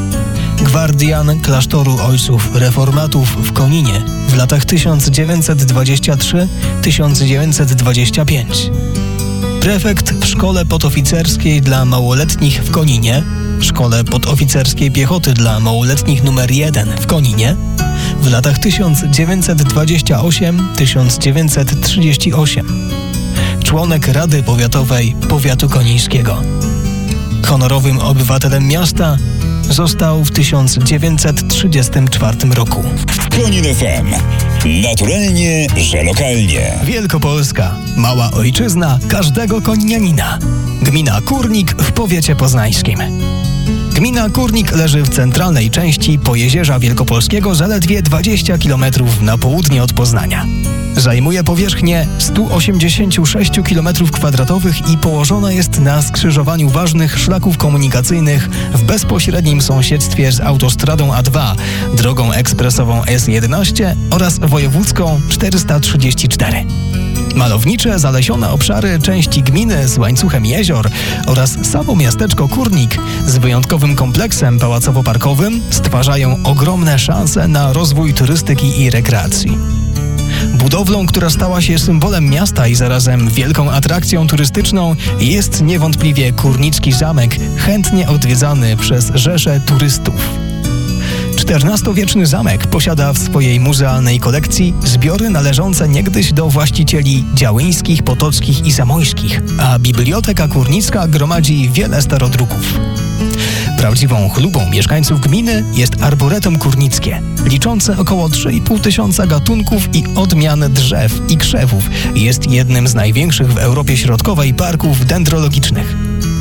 Gwardian klasztoru ojców reformatów w Koninie w latach tysiąc dziewięćset dwudziestego trzeciego do tysiąc dziewięćset dwudziestego piątego. Prefekt w Szkole Podoficerskiej dla Małoletnich w Koninie, Szkole Podoficerskiej Piechoty dla Małoletnich numer jeden w Koninie w latach tysiąc dziewięćset dwudziestego ósmego do tysiąc dziewięćset trzydziestego ósmego. Członek Rady Powiatowej Powiatu Konińskiego. Honorowym obywatelem miasta został w tysiąc dziewięćset trzydziestym czwartym roku. Konin F M. Naturalnie, że lokalnie. Wielkopolska. Mała ojczyzna każdego koninianina. Gmina Kórnik w powiecie poznańskim. Gmina Kórnik leży w centralnej części Pojezierza Wielkopolskiego, zaledwie dwadzieścia kilometrów na południe od Poznania. Zajmuje powierzchnię sto osiemdziesiąt sześć kilometrów kwadratowych i położona jest na skrzyżowaniu ważnych szlaków komunikacyjnych w bezpośrednim sąsiedztwie z autostradą A dwa, drogą ekspresową S jedenaście oraz wojewódzką czterysta trzydzieści cztery. Malownicze, zalesione obszary części gminy z łańcuchem jezior oraz samo miasteczko Kórnik z wyjątkowym kompleksem pałacowo-parkowym stwarzają ogromne szanse na rozwój turystyki i rekreacji. Budowlą, która stała się symbolem miasta i zarazem wielką atrakcją turystyczną, jest niewątpliwie Kórnicki Zamek, chętnie odwiedzany przez rzesze turystów. czternastowieczny zamek posiada w swojej muzealnej kolekcji zbiory należące niegdyś do właścicieli działyńskich, potockich i zamojskich, a Biblioteka Kórnicka gromadzi wiele starodruków. Prawdziwą chlubą mieszkańców gminy jest Arboretum Kórnickie, liczące około trzy i pół tysiąca gatunków i odmian drzew i krzewów. Jest jednym z największych w Europie Środkowej parków dendrologicznych.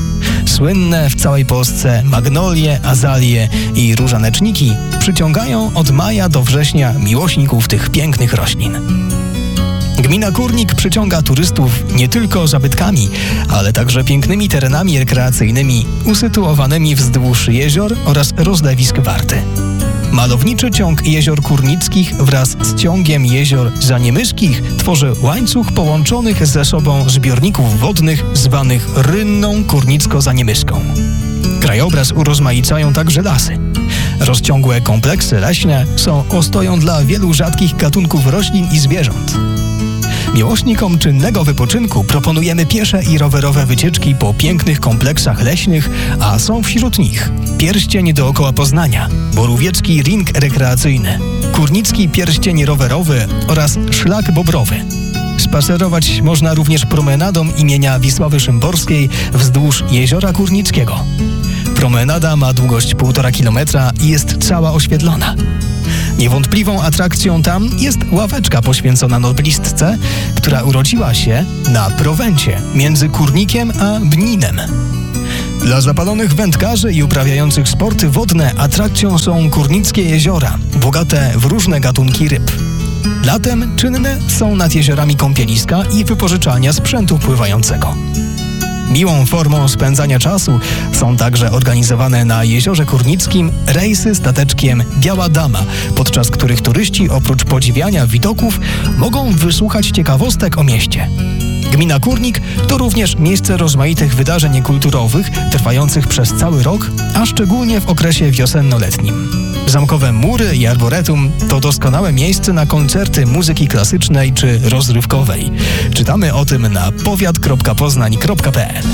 Słynne w całej Polsce magnolie, azalie i różaneczniki przyciągają od maja do września miłośników tych pięknych roślin. Gmina Kórnik przyciąga turystów nie tylko zabytkami, ale także pięknymi terenami rekreacyjnymi usytuowanymi wzdłuż jezior oraz rozlewisk Warty. Malowniczy ciąg jezior Kurnickich wraz z ciągiem jezior Zaniemyskich tworzy łańcuch połączonych ze sobą zbiorników wodnych zwanych Rynną Kurnicko-Zaniemyską. Krajobraz urozmaicają także lasy. Rozciągłe kompleksy leśne są ostoją dla wielu rzadkich gatunków roślin i zwierząt. Miłośnikom czynnego wypoczynku proponujemy piesze i rowerowe wycieczki po pięknych kompleksach leśnych, a są wśród nich pierścień dookoła Poznania, Borowiecki ring rekreacyjny, Kurnicki pierścień rowerowy oraz szlak bobrowy. Spacerować można również promenadą imienia Wisławy Szymborskiej wzdłuż Jeziora Kurnickiego. Promenada ma długość półtora kilometra i jest cała oświetlona. Niewątpliwą atrakcją tam jest ławeczka poświęcona noblistce, która urodziła się na Prowencie między Kurnikiem a Bninem. Dla zapalonych wędkarzy i uprawiających sporty wodne atrakcją są Kurnickie jeziora, bogate w różne gatunki ryb. Latem czynne są nad jeziorami kąpieliska i wypożyczalnia sprzętu pływającego. Miłą formą spędzania czasu są także organizowane na Jeziorze Kurnickim rejsy stateczkiem Biała Dama, podczas których turyści oprócz podziwiania widoków mogą wysłuchać ciekawostek o mieście. Gmina Kurnik to również miejsce rozmaitych wydarzeń kulturowych trwających przez cały rok, a szczególnie w okresie wiosenno-letnim. Zamkowe mury i arboretum to doskonałe miejsce na koncerty muzyki klasycznej czy rozrywkowej. Czytamy o tym na powiat kropka poznań kropka p l.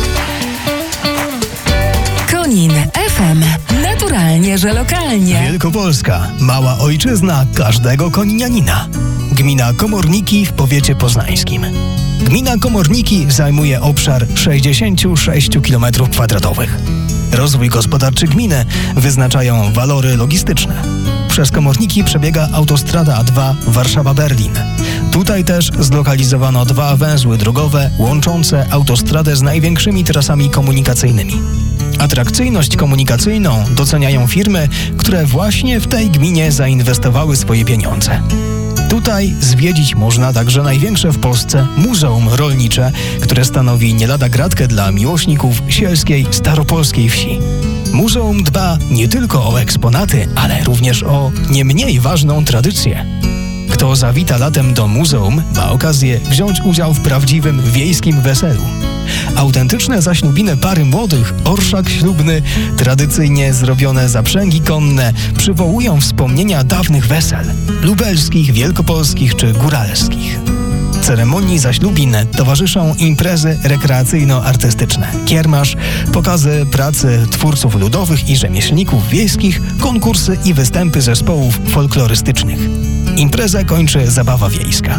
Konin F M. Naturalnie, że lokalnie. Wielkopolska. Mała ojczyzna każdego koninianina. Gmina Komorniki w powiecie poznańskim. Gmina Komorniki zajmuje obszar sześćdziesiąt sześć kilometrów kwadratowych. Rozwój gospodarczy gminy wyznaczają walory logistyczne. Przez Komorniki przebiega autostrada A dwa Warszawa-Berlin. Tutaj też zlokalizowano dwa węzły drogowe łączące autostradę z największymi trasami komunikacyjnymi. Atrakcyjność komunikacyjną doceniają firmy, które właśnie w tej gminie zainwestowały swoje pieniądze. Tutaj zwiedzić można także największe w Polsce muzeum rolnicze, które stanowi nie lada gratkę dla miłośników sielskiej, staropolskiej wsi. Muzeum dba nie tylko o eksponaty, ale również o nie mniej ważną tradycję. Kto zawita latem do muzeum, ma okazję wziąć udział w prawdziwym wiejskim weselu. Autentyczne zaślubiny pary młodych, orszak ślubny, tradycyjnie zrobione zaprzęgi konne przywołują wspomnienia dawnych wesel, lubelskich, wielkopolskich czy góralskich. Ceremonii zaślubin towarzyszą imprezy rekreacyjno-artystyczne, kiermasz, pokazy pracy twórców ludowych i rzemieślników wiejskich, konkursy i występy zespołów folklorystycznych. Imprezę kończy zabawa wiejska.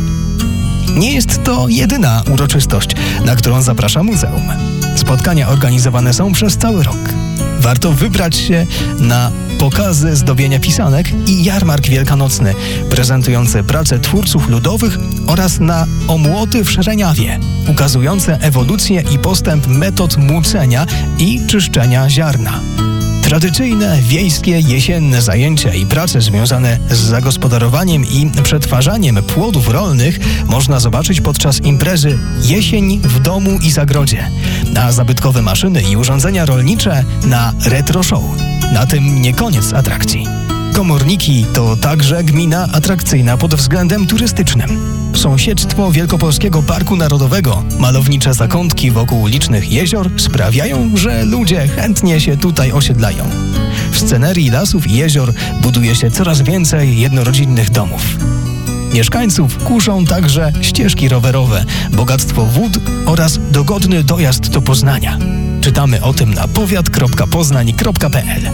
Nie jest to jedyna uroczystość, na którą zaprasza muzeum. Spotkania organizowane są przez cały rok. Warto wybrać się na pokazy zdobienia pisanek i jarmark wielkanocny, prezentujący pracę twórców ludowych oraz na omłoty w Szereniawie, ukazujące ewolucję i postęp metod młócenia i czyszczenia ziarna. Tradycyjne, wiejskie, jesienne zajęcia i prace związane z zagospodarowaniem i przetwarzaniem płodów rolnych można zobaczyć podczas imprezy Jesień w domu i zagrodzie, a zabytkowe maszyny i urządzenia rolnicze na retro show. Na tym nie koniec atrakcji. Komorniki to także gmina atrakcyjna pod względem turystycznym. Sąsiedztwo Wielkopolskiego Parku Narodowego, malownicze zakątki wokół licznych jezior sprawiają, że ludzie chętnie się tutaj osiedlają. W scenerii lasów i jezior buduje się coraz więcej jednorodzinnych domów. Mieszkańców kuszą także ścieżki rowerowe, bogactwo wód oraz dogodny dojazd do Poznania. Czytamy o tym na powiat kropka poznań kropka p l.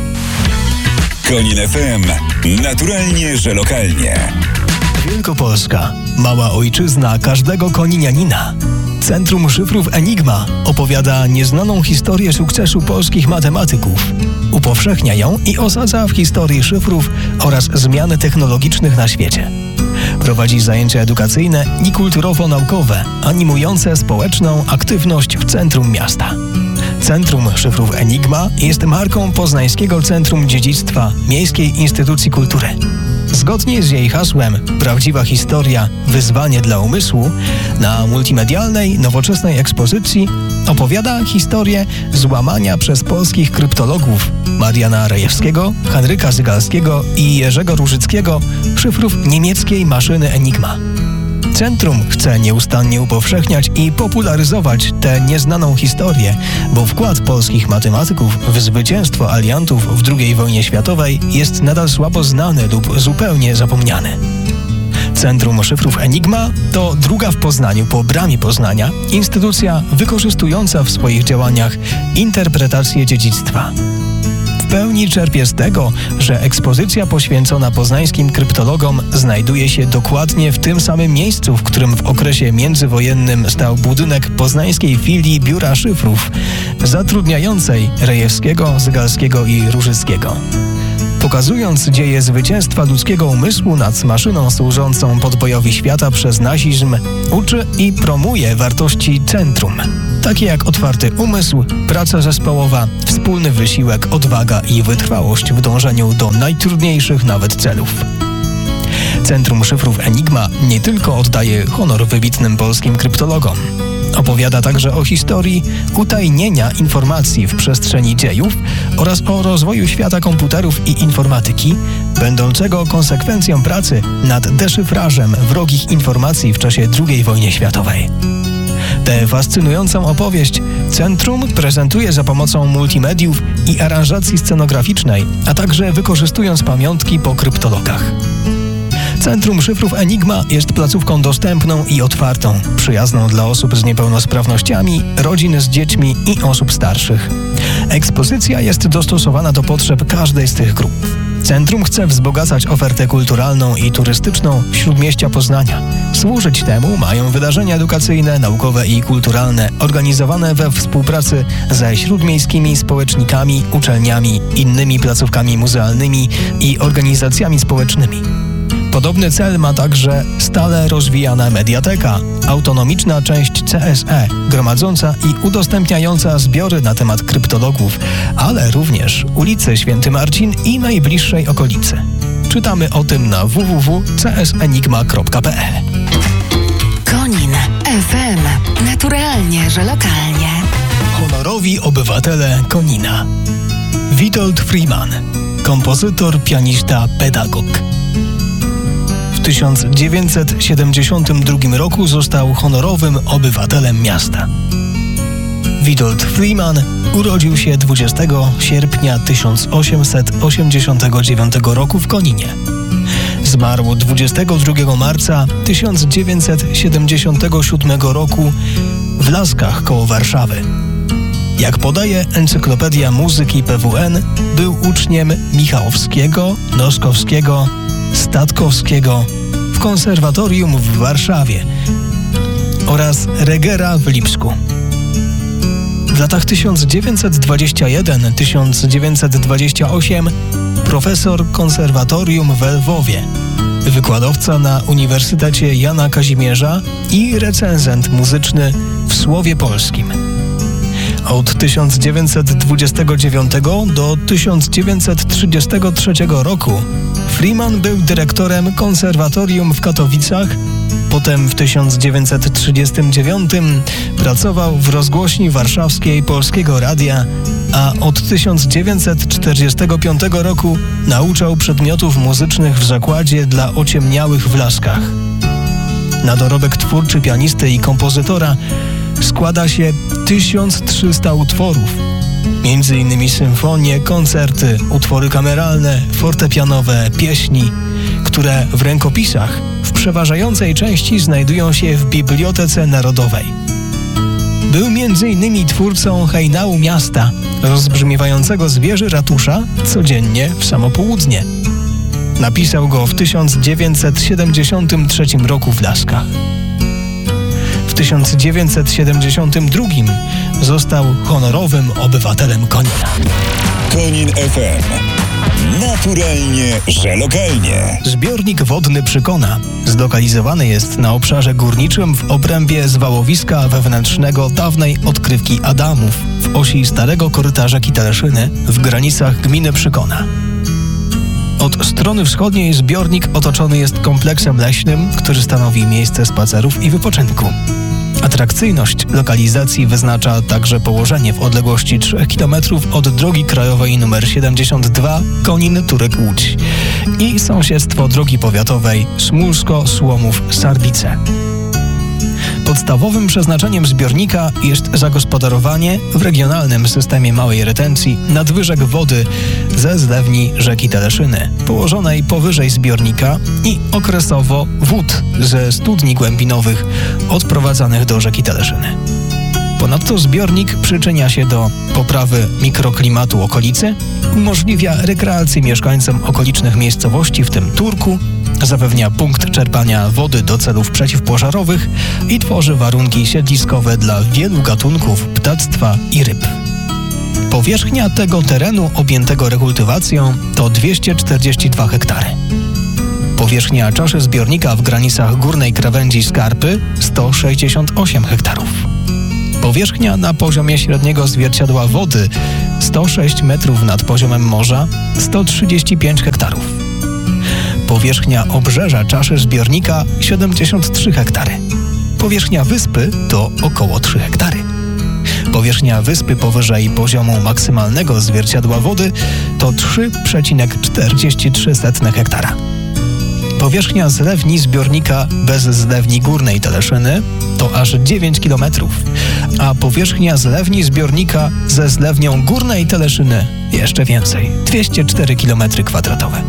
Konin F M. Naturalnie, że lokalnie. Wielkopolska. Mała ojczyzna każdego koninianina. Centrum Szyfrów Enigma opowiada nieznaną historię sukcesu polskich matematyków. Upowszechnia ją i osadza w historii szyfrów oraz zmian technologicznych na świecie. Prowadzi zajęcia edukacyjne i kulturowo-naukowe, animujące społeczną aktywność w centrum miasta. Centrum Szyfrów Enigma jest marką Poznańskiego Centrum Dziedzictwa Miejskiej Instytucji Kultury. Zgodnie z jej hasłem Prawdziwa historia, wyzwanie dla umysłu, na multimedialnej, nowoczesnej ekspozycji opowiada historię złamania przez polskich kryptologów Mariana Rejewskiego, Henryka Zygalskiego i Jerzego Różyckiego szyfrów niemieckiej maszyny Enigma. Centrum chce nieustannie upowszechniać i popularyzować tę nieznaną historię, bo wkład polskich matematyków w zwycięstwo aliantów w drugiej wojnie światowej jest nadal słabo znany lub zupełnie zapomniany. Centrum Szyfrów Enigma to druga w Poznaniu po Bramie Poznania instytucja wykorzystująca w swoich działaniach interpretację dziedzictwa. W pełni czerpie z tego, że ekspozycja poświęcona poznańskim kryptologom znajduje się dokładnie w tym samym miejscu, w którym w okresie międzywojennym stał budynek poznańskiej filii Biura Szyfrów, zatrudniającej Rejewskiego, Zygalskiego i Różyckiego. Pokazując dzieje zwycięstwa ludzkiego umysłu nad maszyną służącą podbojowi świata przez nazizm, uczy i promuje wartości centrum, takie jak otwarty umysł, praca zespołowa, wspólny wysiłek, odwaga i wytrwałość w dążeniu do najtrudniejszych nawet celów. Centrum Szyfrów Enigma nie tylko oddaje honor wybitnym polskim kryptologom, opowiada także o historii utajnienia informacji w przestrzeni dziejów oraz o rozwoju świata komputerów i informatyki, będącego konsekwencją pracy nad deszyfrażem wrogich informacji w czasie drugiej wojny światowej. Tę fascynującą opowieść Centrum prezentuje za pomocą multimediów i aranżacji scenograficznej, a także wykorzystując pamiątki po kryptologach. Centrum Szyfrów Enigma jest placówką dostępną i otwartą, przyjazną dla osób z niepełnosprawnościami, rodzin z dziećmi i osób starszych. Ekspozycja jest dostosowana do potrzeb każdej z tych grup. Centrum chce wzbogacać ofertę kulturalną i turystyczną Śródmieścia Poznania. Służyć temu mają wydarzenia edukacyjne, naukowe i kulturalne organizowane we współpracy ze śródmiejskimi społecznikami, uczelniami, innymi placówkami muzealnymi i organizacjami społecznymi. Podobny cel ma także stale rozwijana mediateka, autonomiczna część C S E, gromadząca i udostępniająca zbiory na temat kryptologów, ale również ulicy Święty Marcin i najbliższej okolicy. Czytamy o tym na w w w kropka c s enigma kropka p l. Konin F M. Naturalnie, że lokalnie. Honorowi obywatele Konina. Witold Freeman, kompozytor, pianista, pedagog. W tysiąc dziewięćset siedemdziesiątym drugim roku został honorowym obywatelem miasta. Witold Freeman urodził się dwudziestego sierpnia tysiąc osiemset osiemdziesiątego dziewiątego roku w Koninie. Zmarł dwudziestego drugiego marca tysiąc dziewięćset siedemdziesiątego siódmego roku w Laskach koło Warszawy. Jak podaje Encyklopedia Muzyki P W N, był uczniem Michałowskiego, Noskowskiego, Statkowskiego w konserwatorium w Warszawie oraz Regera w Lipsku. W latach tysiąc dziewięćset dwudziestym pierwszym do tysiąc dziewięćset dwudziestego ósmego profesor konserwatorium w Lwowie, wykładowca na Uniwersytecie Jana Kazimierza i recenzent muzyczny w Słowie Polskim. Od tysiąc dziewięćset dwudziestego dziewiątego do tysiąc dziewięćset trzydziestego trzeciego roku Freeman był dyrektorem konserwatorium w Katowicach, potem w tysiąc dziewięćset trzydziestym dziewiątym pracował w rozgłośni warszawskiej Polskiego Radia, a od tysiąc dziewięćset czterdziestego piątego roku nauczał przedmiotów muzycznych w zakładzie dla ociemniałych w Laskach. Na dorobek twórczy pianisty i kompozytora składa się tysiąc trzysta utworów, między innymi symfonie, koncerty, utwory kameralne, fortepianowe, pieśni, które w rękopisach w przeważającej części znajdują się w Bibliotece Narodowej. Był między innymi twórcą hejnału miasta, rozbrzmiewającego z wieży ratusza codziennie w samo południe. Napisał go w tysiąc dziewięćset siedemdziesiątym trzecim roku w Laskach. W tysiąc dziewięćset siedemdziesiątym drugim został honorowym obywatelem Konina. Konin F M. Naturalnie, że lokalnie. Zbiornik wodny Przykona zlokalizowany jest na obszarze górniczym w obrębie zwałowiska wewnętrznego dawnej odkrywki Adamów w osi starego korytarza Kitalszyny w granicach gminy Przykona. Od strony wschodniej zbiornik otoczony jest kompleksem leśnym, który stanowi miejsce spacerów i wypoczynku. Atrakcyjność lokalizacji wyznacza także położenie w odległości trzech kilometrów od drogi krajowej nr siedemdziesiąt dwa Konin-Turek-Łódź i sąsiedztwo drogi powiatowej Smulsko-Słomów-Sarbice. Podstawowym przeznaczeniem zbiornika jest zagospodarowanie w regionalnym systemie małej retencji nadwyżek wody ze zlewni rzeki Teleszyny, położonej powyżej zbiornika, i okresowo wód ze studni głębinowych odprowadzanych do rzeki Teleszyny. Ponadto zbiornik przyczynia się do poprawy mikroklimatu okolicy, umożliwia rekreację mieszkańcom okolicznych miejscowości, w tym Turku, zapewnia punkt czerpania wody do celów przeciwpożarowych i tworzy warunki siedliskowe dla wielu gatunków ptactwa i ryb. Powierzchnia tego terenu objętego rekultywacją to dwieście czterdzieści dwa hektary. Powierzchnia czaszy zbiornika w granicach górnej krawędzi skarpy sto sześćdziesiąt osiem hektarów. Powierzchnia na poziomie średniego zwierciadła wody sto sześć metrów nad poziomem morza sto trzydzieści pięć hektarów. Powierzchnia obrzeża czaszy zbiornika siedemdziesiąt trzy hektary. Powierzchnia wyspy to około trzy hektary. Powierzchnia wyspy powyżej poziomu maksymalnego zwierciadła wody to trzy przecinek czterdzieści trzy hektara. Powierzchnia zlewni zbiornika bez zlewni górnej Teleszyny to aż dziewięć kilometrów, a powierzchnia zlewni zbiornika ze zlewnią górnej Teleszyny jeszcze więcej, dwieście cztery kilometry kwadratowe.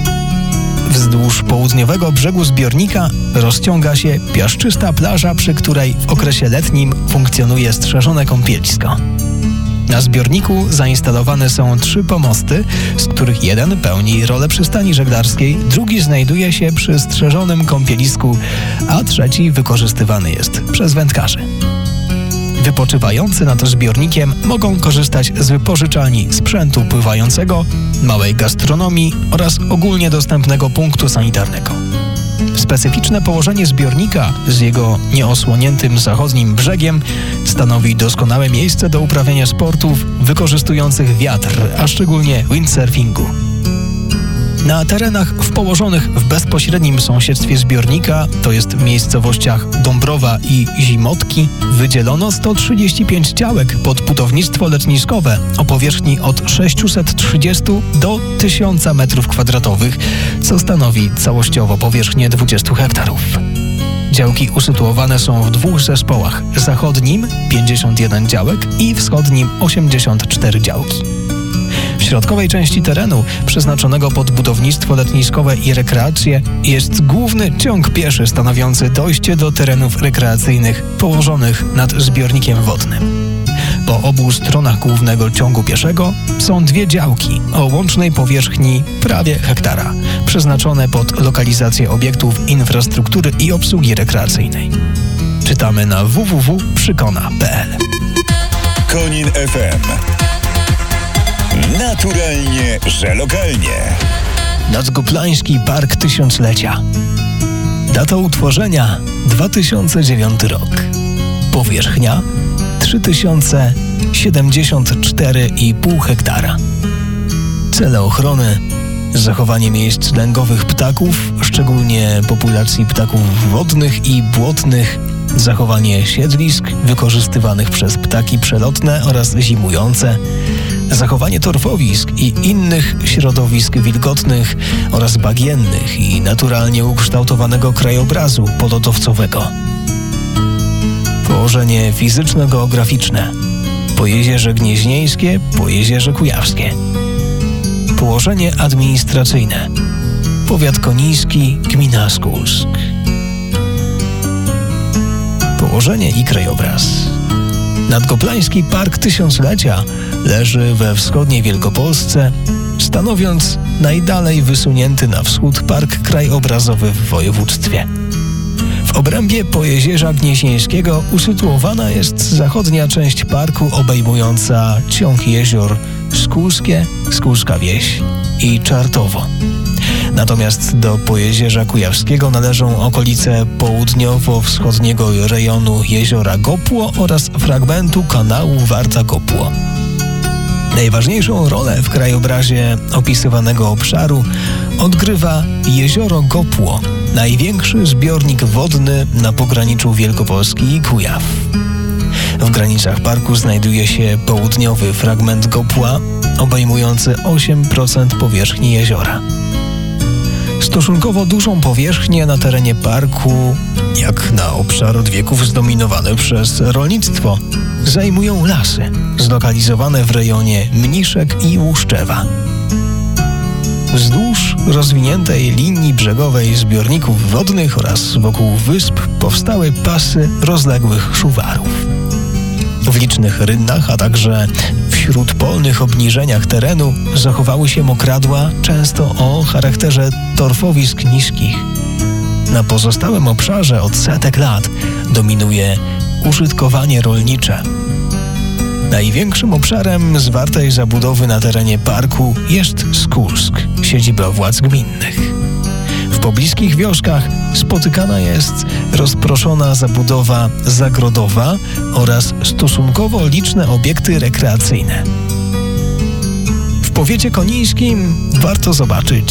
Wzdłuż południowego brzegu zbiornika rozciąga się piaszczysta plaża, przy której w okresie letnim funkcjonuje strzeżone kąpielisko. Na zbiorniku zainstalowane są trzy pomosty, z których jeden pełni rolę przystani żeglarskiej, drugi znajduje się przy strzeżonym kąpielisku, a trzeci wykorzystywany jest przez wędkarzy. Wypoczywający nad zbiornikiem mogą korzystać z wypożyczalni sprzętu pływającego, małej gastronomii oraz ogólnie dostępnego punktu sanitarnego. Specyficzne położenie zbiornika z jego nieosłoniętym zachodnim brzegiem stanowi doskonałe miejsce do uprawiania sportów wykorzystujących wiatr, a szczególnie windsurfingu. Na terenach w położonych w bezpośrednim sąsiedztwie zbiornika, to jest w miejscowościach Dąbrowa i Zimotki, wydzielono sto trzydzieści pięć działek pod budownictwo letniskowe o powierzchni od sześciuset trzydziestu do tysiąca metrów kwadratowych, co stanowi całościowo powierzchnię dwudziestu hektarów. Działki usytuowane są w dwóch zespołach: zachodnim pięćdziesiąt jeden działek i wschodnim osiemdziesiąt cztery działki. W środkowej części terenu, przeznaczonego pod budownictwo letniskowe i rekreację, jest główny ciąg pieszy stanowiący dojście do terenów rekreacyjnych położonych nad zbiornikiem wodnym. Po obu stronach głównego ciągu pieszego są dwie działki o łącznej powierzchni prawie hektara, przeznaczone pod lokalizację obiektów infrastruktury i obsługi rekreacyjnej. Czytamy na w w w kropka przykona kropka p l. Konin F M. Naturalnie, że lokalnie. Nadzgoplański Park Tysiąclecia. Data utworzenia dwa tysiące dziewiąty rok. Powierzchnia trzy tysiące siedemdziesiąt cztery i pół hektara. Cele ochrony: zachowanie miejsc lęgowych ptaków, szczególnie populacji ptaków wodnych i błotnych, zachowanie siedlisk wykorzystywanych przez ptaki przelotne oraz zimujące, zachowanie torfowisk i innych środowisk wilgotnych oraz bagiennych i naturalnie ukształtowanego krajobrazu polotowcowego. Położenie fizyczno-geograficzne: Pojezierze Gnieźnieńskie, Pojezierze Kujawskie. Położenie administracyjne: Powiat Koniński, gmina Skulsk. Położenie i krajobraz: Nadgoplański Park Tysiąclecia leży we wschodniej Wielkopolsce, stanowiąc najdalej wysunięty na wschód park krajobrazowy w województwie. W obrębie Pojezierza Gnieźnieńskiego usytuowana jest zachodnia część parku obejmująca ciąg jezior Skulskie, Skulska Wieś i Czartowo. Natomiast do Pojezierza Kujawskiego należą okolice południowo-wschodniego rejonu jeziora Gopło oraz fragmentu kanału Warta-Gopło. Najważniejszą rolę w krajobrazie opisywanego obszaru odgrywa jezioro Gopło, największy zbiornik wodny na pograniczu Wielkopolski i Kujaw. W granicach parku znajduje się południowy fragment Gopła, obejmujący osiem procent powierzchni jeziora. Stosunkowo dużą powierzchnię na terenie parku, jak na obszar od wieków zdominowany przez rolnictwo, zajmują lasy zlokalizowane w rejonie Mniszek i Łuszczewa. Wzdłuż rozwiniętej linii brzegowej zbiorników wodnych oraz wokół wysp powstały pasy rozległych szuwarów. W licznych rynnach, a także w śródpolnych obniżeniach terenu zachowały się mokradła, często o charakterze torfowisk niskich. Na pozostałym obszarze od setek lat dominuje użytkowanie rolnicze. Największym obszarem zwartej zabudowy na terenie parku jest Skursk, siedziba władz gminnych. W pobliskich wioskach spotykana jest rozproszona zabudowa zagrodowa oraz stosunkowo liczne obiekty rekreacyjne. W powiecie konińskim warto zobaczyć